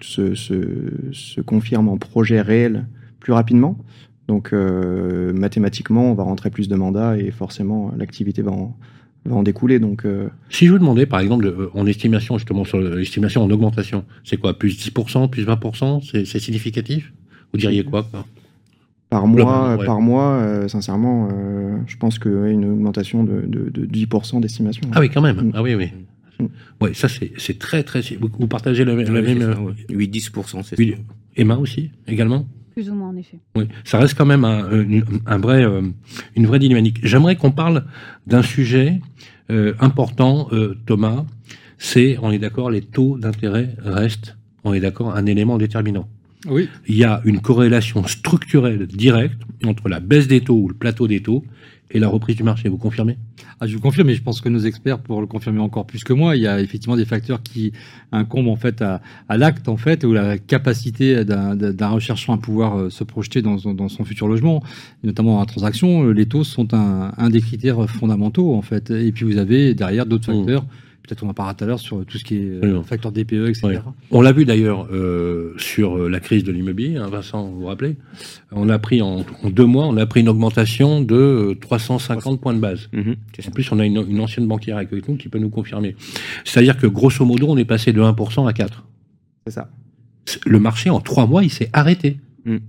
se confirment en projet réel plus rapidement. Donc, mathématiquement, on va rentrer plus de mandats et forcément, l'activité va en découler. Donc, Si je vous demandais, par exemple, en estimation, justement, sur l'estimation en augmentation, c'est quoi? Plus 10%, plus 20%? C'est significatif? Vous diriez quoi? Par mois, sincèrement, je pense qu'une augmentation de 10% d'estimation. Ah oui, quand même. Ah oui. Ouais, ça, c'est très, très... Vous partagez la même... Oui, 10%, c'est ça. Emma aussi, également? Plus ou moins, en effet. Oui, ça reste quand même une vraie dynamique. J'aimerais qu'on parle d'un sujet important, Thomas. On est d'accord, les taux d'intérêt restent, on est d'accord, un élément déterminant. Oui. Il y a une corrélation structurelle directe entre la baisse des taux ou le plateau des taux et la reprise du marché. Vous confirmez? Je vous confirme, mais je pense que nos experts pourront le confirmer encore plus que moi. Il y a effectivement des facteurs qui incombent en fait à l'acte, en fait, ou la capacité d'un recherchant à pouvoir se projeter dans son futur logement, notamment dans la transaction. Les taux sont un des critères fondamentaux, en fait. Et puis vous avez derrière d'autres facteurs peut-être on en parlera tout à l'heure sur tout ce qui est facteur DPE, etc. Oui. On l'a vu d'ailleurs sur la crise de l'immobilier, hein, Vincent, vous vous rappelez, on a pris en 2 mois, on a pris une augmentation de 350 points de base. En plus, on a une ancienne banquière avec nous qui peut nous confirmer. C'est-à-dire que grosso modo, on est passé de 1% à 4%. C'est ça. Le marché, en 3 mois, il s'est arrêté.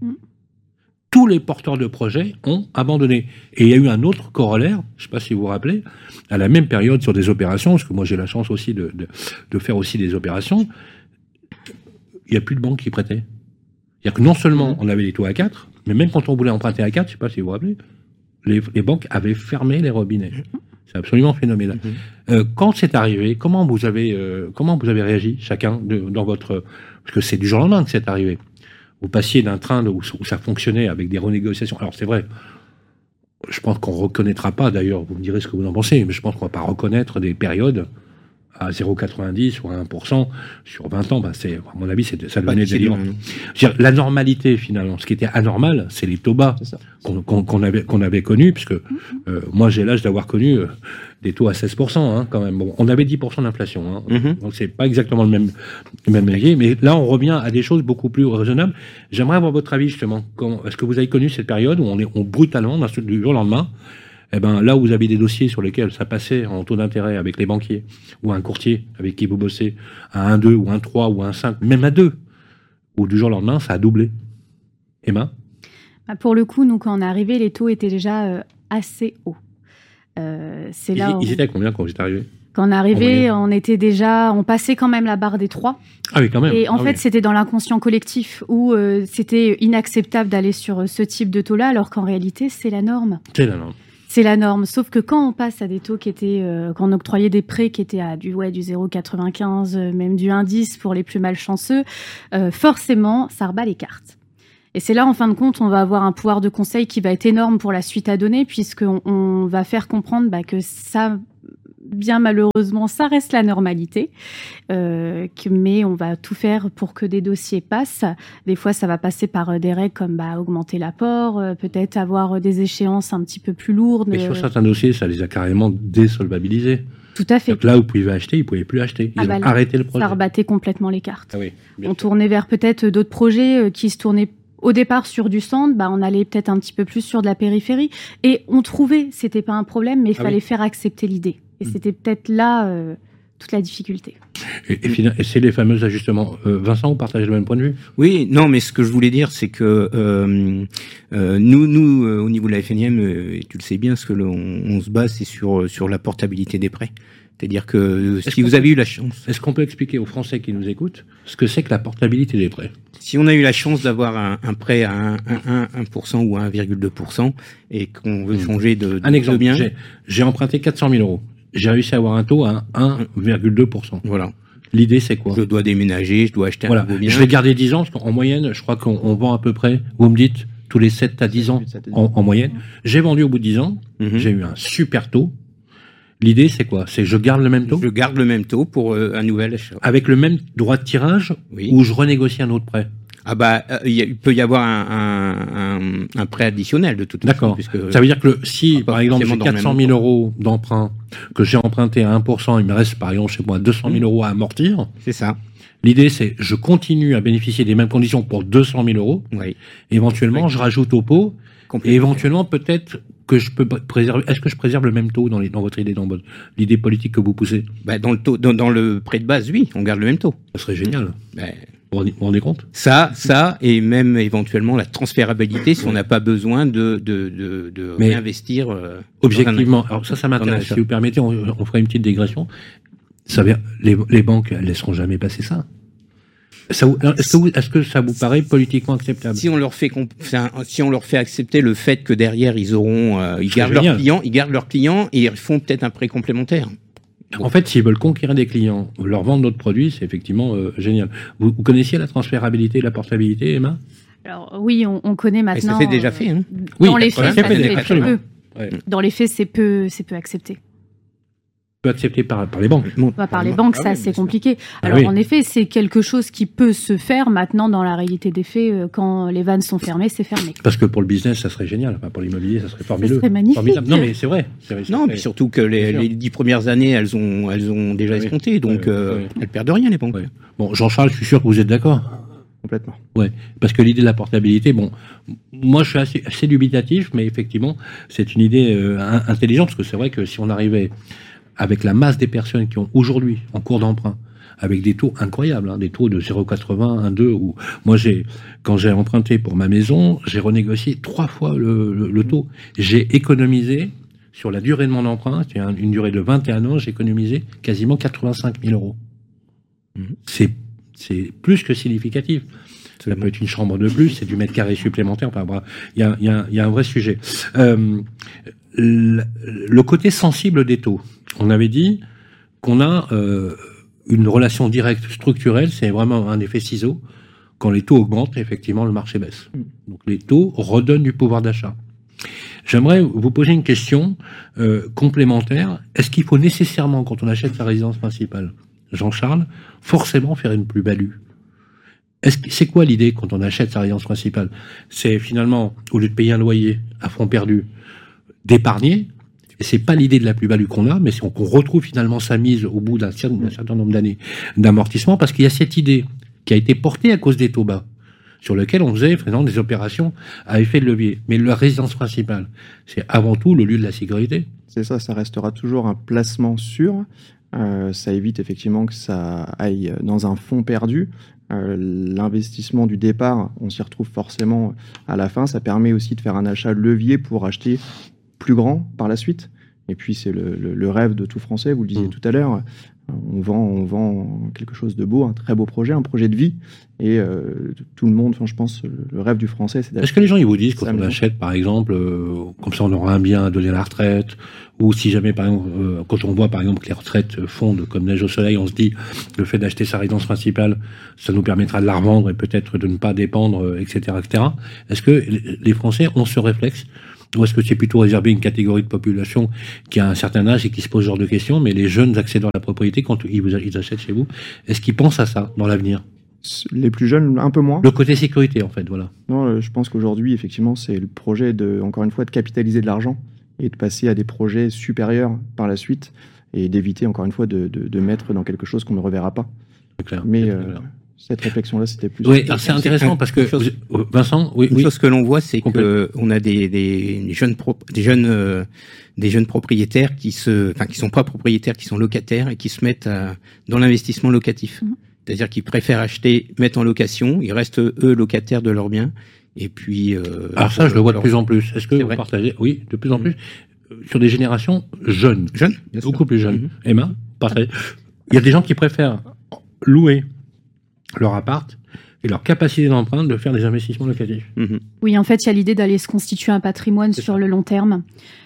Tous les porteurs de projets ont abandonné. Et il y a eu un autre corollaire, je ne sais pas si vous vous rappelez, à la même période sur des opérations, parce que moi j'ai la chance aussi de faire aussi des opérations, il n'y a plus de banques qui prêtaient. C'est-à-dire que non seulement on avait les taux à 4, mais même quand on voulait emprunter à 4, je ne sais pas si vous vous rappelez, les banques avaient fermé les robinets. C'est absolument phénoménal. Quand c'est arrivé, comment vous avez réagi chacun dans votre... Parce que c'est du jour au lendemain que c'est arrivé. Vous passiez d'un train où ça fonctionnait avec des renégociations. Alors c'est vrai, je pense qu'on ne reconnaîtra pas, d'ailleurs, vous me direz ce que vous en pensez, mais je pense qu'on ne va pas reconnaître des périodes à 0,90 ou à 1% sur 20 ans. À mon avis, ça devenait délirant. La normalité, finalement, ce qui était anormal, c'est les taux bas qu'on avait connus, puisque moi j'ai l'âge d'avoir connu des taux à 16%, hein, quand même. Bon, on avait 10% d'inflation, hein, donc c'est pas exactement le même métier, mais là on revient à des choses beaucoup plus raisonnables. J'aimerais avoir votre avis justement. Est-ce que vous avez connu cette période où on brutalement, du jour au lendemain, là où vous avez des dossiers sur lesquels ça passait en taux d'intérêt avec les banquiers, ou un courtier avec qui vous bossez, à 1,2 ou 1,3 ou 1,5, même à 2, ou du jour au lendemain, ça a doublé. Emma ? Pour le coup, nous, quand on est arrivé, les taux étaient déjà assez hauts. Ils étaient à combien quand vous êtes arrivé ? Quand on est arrivé, on passait quand même la barre des 3. Ah oui, quand même. Et en fait, c'était dans l'inconscient collectif où c'était inacceptable d'aller sur ce type de taux-là, alors qu'en réalité, c'est la norme. C'est la norme. C'est la norme, sauf que quand on passe à des taux qui étaient, quand on octroyait des prêts qui étaient à du 0,95, même du 1,10 pour les plus malchanceux, forcément, ça rebat les cartes. Et c'est là, en fin de compte, on va avoir un pouvoir de conseil qui va être énorme pour la suite à donner, puisqu'on va faire comprendre que ça, bien malheureusement, ça reste la normalité, mais on va tout faire pour que des dossiers passent. Des fois, ça va passer par des règles comme augmenter l'apport, peut-être avoir des échéances un petit peu plus lourdes. Mais sur certains dossiers, ça les a carrément désolvabilisés. Tout à fait. Donc là, vous pouviez acheter, ils ne pouvaient plus acheter. Ils ont arrêté le projet. Ça rebattait complètement les cartes. Ah oui, on tournait vers peut-être d'autres projets qui se tournaient au départ sur du centre, on allait peut-être un petit peu plus sur de la périphérie. Et on trouvait, c'était pas un problème, mais il fallait faire accepter l'idée. Et c'était peut-être là toute la difficulté. Et c'est les fameux ajustements. Vincent, vous partagez le même point de vue ? Oui, non, mais ce que je voulais dire, c'est que nous, au niveau de la FNIM, et tu le sais bien, ce que on se base, c'est sur la portabilité des prêts. C'est-à-dire que si vous avez eu la chance... Est-ce qu'on peut expliquer aux Français qui nous écoutent ce que c'est que la portabilité des prêts ? Si on a eu la chance d'avoir un prêt à 1% ou à 1,2% et qu'on veut changer de un exemple, bien... J'ai emprunté 400 000 euros. J'ai réussi à avoir un taux à 1,2%. Voilà. L'idée, c'est quoi ? Je dois déménager, je dois acheter un nouveau bien. Je vais garder 10 ans, parce qu'en moyenne, je crois qu'on vend à peu près, vous me dites, tous les 7 à 10 ans en moyenne. J'ai vendu au bout de 10 ans, j'ai eu un super tôt. L'idée, c'est quoi ? C'est je garde le même taux ? Je garde le même taux pour un nouvel achat. Avec le même droit de tirage, ou je renégocie un autre prêt ? Il peut y avoir un prêt additionnel de toute façon. D'accord. Ça veut dire que si, par exemple, j'ai 400 000 euros d'emprunt, que j'ai emprunté à 1%, il me reste, par exemple, 200 000 euros à amortir. C'est ça. L'idée, c'est je continue à bénéficier des mêmes conditions pour 200 000 euros. Oui. Éventuellement, je rajoute au pot. Et éventuellement, peut-être que je peux préserver. Est-ce que je préserve le même taux dans votre idée, dans l'idée politique que vous poussez ? Dans le taux, dans le prêt de base, oui, on garde le même taux. Ça serait génial. Vous vous rendez compte ? Ça, et même éventuellement la transférabilité si on n'a pas besoin de réinvestir. Objectivement, alors ça m'intéresse. Si vous permettez, on ferait une petite digression. Les banques, elles laisseront jamais passer ça. Est-ce que ça vous paraît politiquement acceptable ? Si on leur fait accepter le fait que derrière ils gardent leurs clients et ils font peut-être un prêt complémentaire. En fait, s'ils veulent conquérir des clients, leur vendre notre produit, c'est effectivement génial. Vous connaissiez la transférabilité, la portabilité, Emma ? Alors oui, on connaît maintenant. Et ça fait déjà fait. Hein. Dans les faits, ça fait peu. Dans les faits, c'est peu accepté. peu accepté par les banques. Par les banques, ça, c'est compliqué. Alors, en effet, c'est quelque chose qui peut se faire maintenant dans la réalité des faits. Quand les vannes sont fermées, c'est fermé. Parce que pour le business, ça serait génial. Enfin, pour l'immobilier, ça serait formidable. Ça serait magnifique. Formidable. Non, mais c'est vrai. Non, puis surtout que les 10 premières années, elles ont déjà escompté, donc elles perdent rien, les banques. Ouais. Bon, Jean-Charles, je suis sûr que vous êtes d'accord. Complètement. Ouais, parce que l'idée de la portabilité, bon, moi je suis assez dubitatif, mais effectivement, c'est une idée intelligente, parce que c'est vrai que si on arrivait avec la masse des personnes qui ont aujourd'hui en cours d'emprunt, avec des taux incroyables, des taux de 0,80, 1,2, ou moi quand j'ai emprunté pour ma maison, j'ai renégocié 3 fois le taux. J'ai économisé sur la durée de mon emprunt, c'est une durée de 21 ans, j'ai économisé quasiment 85 000 euros. C'est plus que significatif. Ça peut être une chambre de plus, c'est du mètre carré supplémentaire. Il y a un vrai sujet. Le côté sensible des taux. On avait dit qu'on a une relation directe structurelle, c'est vraiment un effet ciseau. Quand les taux augmentent, effectivement, le marché baisse. Donc les taux redonnent du pouvoir d'achat. J'aimerais vous poser une question complémentaire. Est-ce qu'il faut nécessairement, quand on achète sa résidence principale, Jean-Charles, forcément faire une plus-value? C'est quoi l'idée quand on achète sa résidence principale? C'est finalement, au lieu de payer un loyer à fond perdu, d'épargner. Et c'est pas l'idée de la plus-value qu'on a, mais c'est qu'on retrouve finalement sa mise au bout d'un certain nombre d'années d'amortissement, parce qu'il y a cette idée qui a été portée à cause des taux bas, sur lequel on faisait finalement des opérations à effet de levier. Mais la résidence principale, c'est avant tout le lieu de la sécurité. C'est ça, ça restera toujours un placement sûr. Ça évite effectivement que ça aille dans un fonds perdu. L'investissement du départ, on s'y retrouve forcément à la fin. Ça permet aussi de faire un achat levier pour acheter plus grand par la suite. Et puis c'est le rêve de tout Français, vous le disiez tout à l'heure. On vend quelque chose de beau, un très beau projet, un projet de vie. Et tout le monde, je pense, le rêve du Français, c'est d'acheter. Est-ce que les gens, ils vous disent, quand on achète, par exemple, comme ça on aura un bien à donner à la retraite, ou si jamais, par exemple, quand on voit, par exemple, que les retraites fondent comme neige au soleil, on se dit, le fait d'acheter sa résidence principale, ça nous permettra de la revendre et peut-être de ne pas dépendre, etc., etc. Est-ce que les Français ont ce réflexe? Ou est-ce que c'est plutôt réservé à une catégorie de population qui a un certain âge et qui se pose ce genre de questions, mais les jeunes accédant à la propriété, quand ils achètent chez vous, est-ce qu'ils pensent à ça dans l'avenir? Les plus jeunes, un peu moins. Le côté sécurité, en fait, voilà. Non, je pense qu'aujourd'hui, effectivement, c'est le projet encore une fois, de capitaliser de l'argent et de passer à des projets supérieurs par la suite et d'éviter, encore une fois, de mettre dans quelque chose qu'on ne reverra pas. C'est clair. Mais cette réflexion-là, c'était plus... Oui, c'est intéressant parce que... Vincent, oui. Une chose que l'on voit, c'est qu'on a des jeunes propriétaires qui sont pas propriétaires, qui sont locataires et qui se mettent dans l'investissement locatif. C'est-à-dire qu'ils préfèrent acheter, mettre en location, ils restent eux locataires de leurs biens. Et puis... Alors ça, je le vois de plus en plus. Est-ce que vous partagez? Oui, de plus en plus. Sur des générations jeunes. Jeunes, beaucoup plus jeunes. Emma, partagez. Il y a des gens qui préfèrent louer leur appart et leur capacité d'emprunt de faire des investissements locatifs. Oui, en fait, il y a l'idée d'aller se constituer un patrimoine sur le long terme.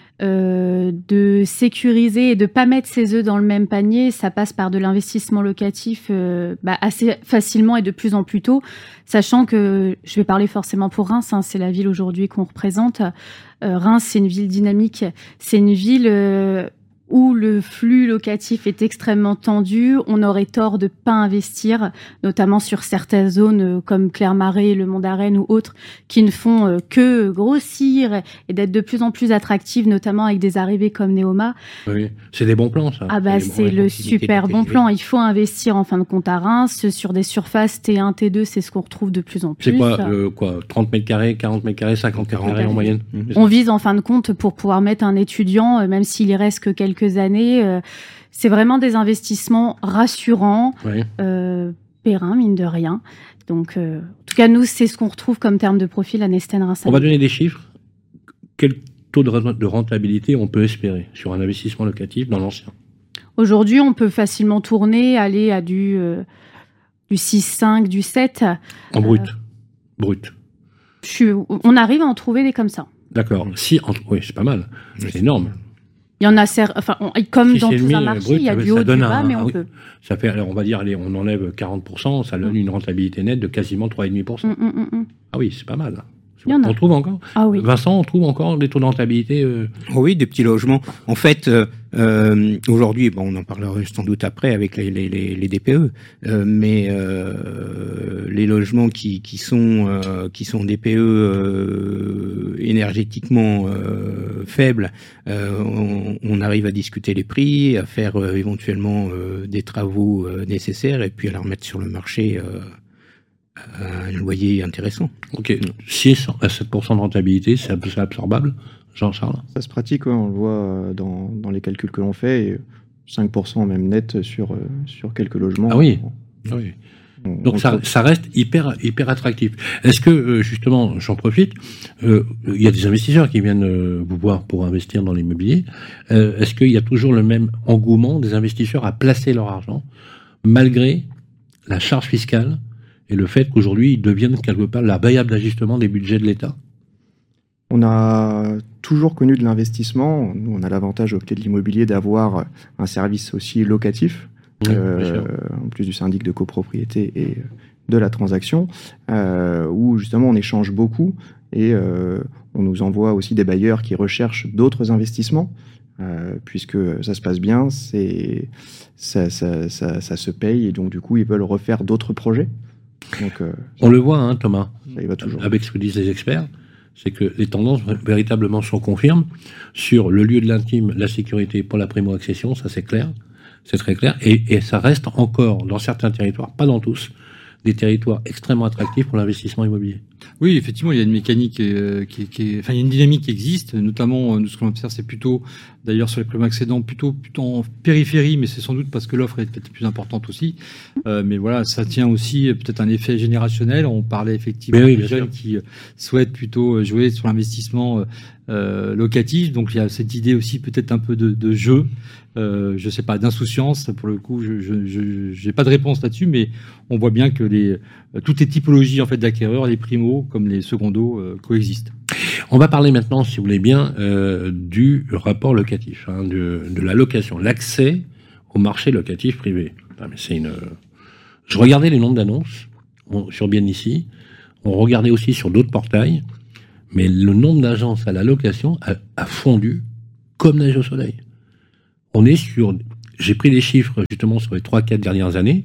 De sécuriser et de ne pas mettre ses œufs dans le même panier, ça passe par de l'investissement locatif assez facilement et de plus en plus tôt, sachant que, je vais parler forcément pour Reims, c'est la ville aujourd'hui qu'on représente. Reims, c'est une ville dynamique, c'est une ville où le flux locatif est extrêmement tendu, on aurait tort de ne pas investir, notamment sur certaines zones comme Clermarais, le Mont d'Arène ou autres, qui ne font que grossir et d'être de plus en plus attractives, notamment avec des arrivées comme Neoma. Oui, c'est des bons plans, ça. C'est le super bon plan. Il faut investir en fin de compte à Reims. Sur des surfaces T1, T2, c'est ce qu'on retrouve de plus en plus. C'est quoi 30 mètres carrés, 40 mètres carrés, 50 mètres carrés en moyenne? On vise en fin de compte pour pouvoir mettre un étudiant, même s'il y reste que quelques années, c'est vraiment des investissements rassurants, périns, mine de rien. Donc, en tout cas, nous, c'est ce qu'on retrouve comme terme de profil à Nesten-Reims. On va donner des chiffres. Quel taux de rentabilité on peut espérer sur un investissement locatif dans l'ancien? Aujourd'hui, on peut facilement aller à du 6,5, du 7. En brut. Brut. On arrive à en trouver des comme ça. D'accord. Oui, c'est pas mal. C'est énorme. Il y en a, comme dans tout un marché, il y a du haut, du bas, mais on peut. Ça fait, alors on va dire, allez, on enlève 40%, ça donne une rentabilité nette de quasiment 3,5%. Ah oui, c'est pas mal. On trouve encore. Ah oui. Vincent, on trouve encore des taux de rentabilité. Oui, des petits logements. En fait, aujourd'hui, on en parlera sans doute après avec les DPE, mais les logements qui sont DPE énergétiquement faibles, on arrive à discuter les prix, à faire éventuellement des travaux nécessaires et puis à la remettre sur le marché. Un loyer intéressant. Ok, 6 à 7% de rentabilité, c'est absorbable, Jean-Charles? Ça se pratique, on le voit dans les calculs que l'on fait, et 5% même net sur quelques logements. Ah oui, oui. Donc ça reste hyper attractif. Est-ce que, justement, j'en profite, il y a des investisseurs qui viennent vous voir pour investir dans l'immobilier. Est-ce qu'il y a toujours le même engouement des investisseurs à placer leur argent, malgré la charge fiscale et le fait qu'aujourd'hui, ils deviennent quelque part la variable d'ajustement des budgets de l'État? On a toujours connu de l'investissement. Nous, on a l'avantage au côté de l'immobilier d'avoir un service aussi locatif, en plus du syndic de copropriété et de la transaction, où justement on échange beaucoup et on nous envoie aussi des bailleurs qui recherchent d'autres investissements. Puisque ça se passe bien, ça se paye et donc du coup ils veulent refaire d'autres projets. Donc, on le voit, hein, Thomas, ça y va toujours. Avec ce que disent les experts, c'est que les tendances véritablement se confirment sur le lieu de l'intime, la sécurité pour la primo-accession, ça c'est clair, c'est très clair, et ça reste encore dans certains territoires, pas dans tous, des territoires extrêmement attractifs pour l'investissement immobilier. Oui, effectivement, il y a une mécanique il y a une dynamique qui existe, notamment nous, ce qu'on observe, c'est plutôt, d'ailleurs sur les primo-accédants, plutôt en périphérie, mais c'est sans doute parce que l'offre est peut-être plus importante aussi. Mais voilà, ça tient aussi peut-être un effet générationnel. On parlait effectivement des jeunes qui souhaitent plutôt jouer sur l'investissement locatif, donc il y a cette idée aussi peut-être un peu de jeu. Je sais pas, d'insouciance, pour le coup, je n'ai pas de réponse là-dessus, mais on voit bien que toutes les typologies en fait d'acquéreurs, les primos comme les secondos, coexistent. On va parler maintenant, si vous voulez bien, du rapport locatif, hein, de la location, l'accès au marché locatif privé. Mais je regardais les nombres d'annonces sur Bien Ici, on regardait aussi sur d'autres portails, mais le nombre d'agences à la location a fondu comme neige au soleil. On est j'ai pris les chiffres justement sur les 3-4 dernières années.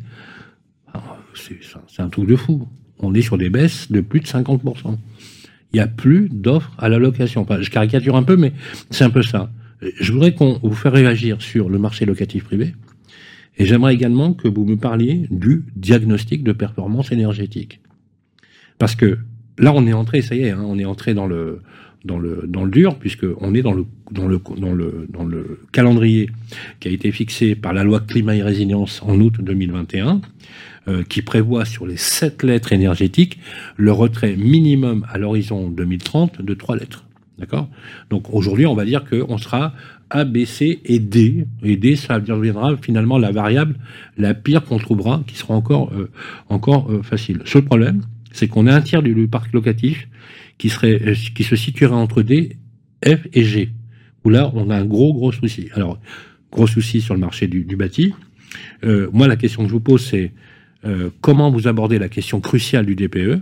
C'est un truc de fou. On est sur des baisses de plus de 50%. Il n'y a plus d'offres à la location. Enfin, je caricature un peu, mais c'est un peu ça. Je voudrais vous faire réagir sur le marché locatif privé. Et j'aimerais également que vous me parliez du diagnostic de performance énergétique. Parce que là, on est entré, ça y est, hein, on est entré dans le dur, puisqu'on est dans le calendrier qui a été fixé par la loi climat et résilience en août 2021, qui prévoit sur les 7 lettres énergétiques le retrait minimum à l'horizon 2030 de 3 lettres. D'accord ? Donc aujourd'hui, on va dire qu'on sera A, B, C et D. Et D, ça deviendra finalement la variable la pire qu'on trouvera, qui sera encore facile. Seul problème, c'est qu'on a un tiers du parc locatif qui se situerait entre D, F et G, où là, on a un gros souci. Alors, gros souci sur le marché du bâti. Moi, la question que je vous pose, c'est comment vous abordez la question cruciale du DPE?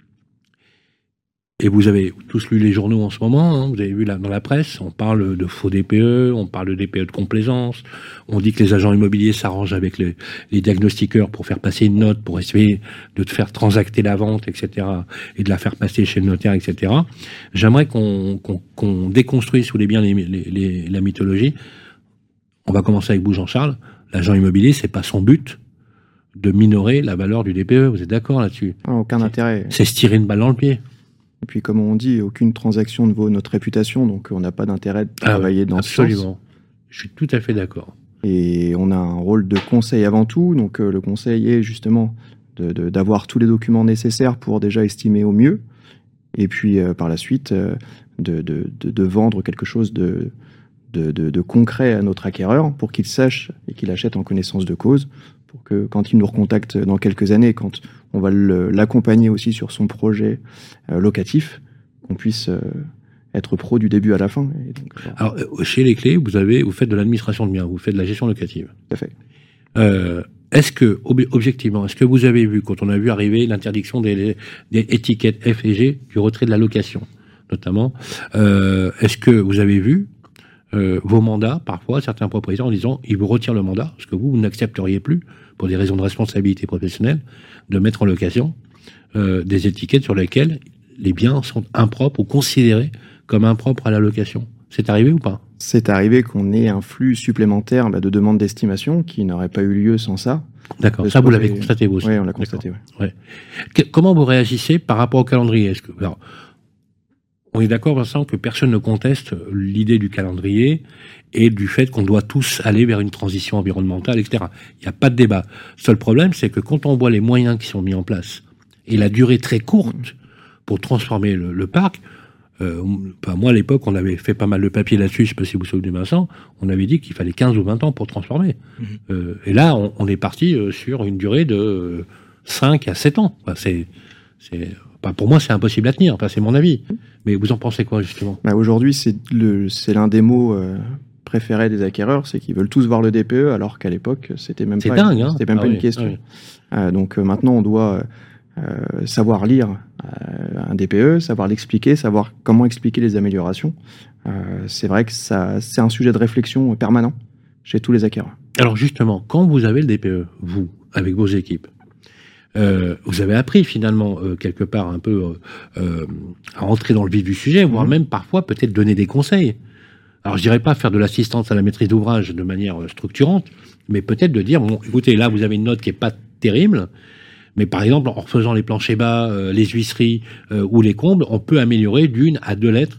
Et vous avez tous lu les journaux en ce moment, hein, vous avez vu là dans la presse, on parle de faux DPE, on parle de DPE de complaisance, on dit que les agents immobiliers s'arrangent avec les diagnostiqueurs pour faire passer une note, pour essayer de faire transacter la vente, etc., et de la faire passer chez le notaire, etc. J'aimerais qu'on déconstruise, si vous voulez bien, la mythologie. On va commencer avec vous, Jean-Charles. L'agent immobilier, c'est pas son but de minorer la valeur du DPE, vous êtes d'accord là-dessus? Aucun intérêt. C'est se tirer une balle dans le pied. Et puis, comme on dit, aucune transaction ne vaut notre réputation, donc on n'a pas d'intérêt de travailler dans ce sens. Absolument. Je suis tout à fait d'accord. Et on a un rôle de conseil avant tout, donc le conseil est justement d'avoir tous les documents nécessaires pour déjà estimer au mieux, et puis par la suite de vendre quelque chose de concret à notre acquéreur pour qu'il sache et qu'il achète en connaissance de cause, pour que quand il nous recontacte dans quelques années, quand on va l'accompagner aussi sur son projet locatif, qu'on puisse être pro du début à la fin. Et donc, alors, chez Les Clés, vous faites de l'administration de biens, vous faites de la gestion locative. Tout à fait. objectivement, est-ce que vous avez vu, quand on a vu arriver l'interdiction des étiquettes F et G du retrait de la location, notamment, est-ce que vous avez vu vos mandats, parfois, certains propriétaires en disant ils vous retirent le mandat, parce que vous n'accepteriez plus, pour des raisons de responsabilité professionnelle, de mettre en location des étiquettes sur lesquelles les biens sont impropres ou considérés comme impropres à la location. C'est arrivé ou pas ? C'est arrivé qu'on ait un flux supplémentaire de demandes d'estimation qui n'aurait pas eu lieu sans ça. D'accord, ça vous l'avez constaté vous aussi. Oui, on l'a constaté. Ouais. Comment vous réagissez par rapport au calendrier ? Alors, on est d'accord, Vincent, que personne ne conteste l'idée du calendrier et du fait qu'on doit tous aller vers une transition environnementale, etc. Il n'y a pas de débat. Seul problème, c'est que quand on voit les moyens qui sont mis en place et la durée très courte pour transformer le parc, moi, à l'époque, on avait fait pas mal de papier là-dessus, je ne sais pas si vous vous souvenez, Vincent, on avait dit qu'il fallait 15 ou 20 ans pour transformer. Et là, on est parti sur une durée de 5 à 7 ans. Pour moi, c'est impossible à tenir, c'est mon avis. Mais vous en pensez quoi, justement ? Aujourd'hui, c'est l'un des mots préférés des acquéreurs, c'est qu'ils veulent tous voir le DPE, alors qu'à l'époque, c'était même pas une question. Donc maintenant, on doit savoir lire un DPE, savoir l'expliquer, savoir comment expliquer les améliorations. C'est vrai que c'est un sujet de réflexion permanent chez tous les acquéreurs. Alors justement, quand vous avez le DPE, vous, avec vos équipes, vous avez appris finalement quelque part un peu à entrer dans le vif du sujet, voire même parfois peut-être donner des conseils. Alors je dirais pas faire de l'assistance à la maîtrise d'ouvrage de manière structurante, mais peut-être de dire, bon, écoutez, là vous avez une note qui est pas terrible, mais par exemple, en refaisant les planchers bas, les huisseries ou les combles, on peut améliorer d'1 à 2 lettres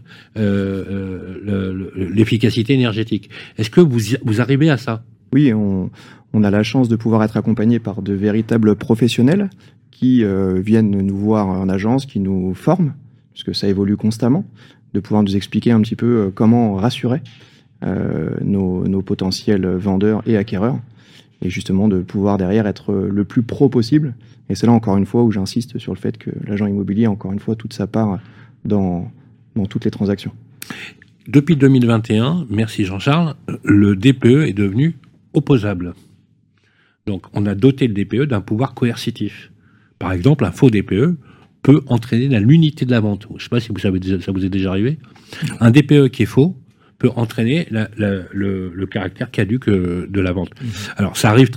l'efficacité énergétique. Est-ce que vous arrivez à ça ? Oui, on a la chance de pouvoir être accompagné par de véritables professionnels qui viennent nous voir en agence, qui nous forment, puisque ça évolue constamment, de pouvoir nous expliquer un petit peu comment rassurer nos potentiels vendeurs et acquéreurs, et justement de pouvoir derrière être le plus pro possible. Et c'est là encore une fois où j'insiste sur le fait que l'agent immobilier a encore une fois toute sa part dans toutes les transactions. Depuis 2021, merci Jean-Charles, le DPE est devenu opposable. Donc on a doté le DPE d'un pouvoir coercitif. Par exemple, un faux DPE peut entraîner la nullité de la vente. Je ne sais pas si ça vous est déjà arrivé. Un DPE qui est faux peut entraîner le caractère caduc de la vente. Alors ça arrive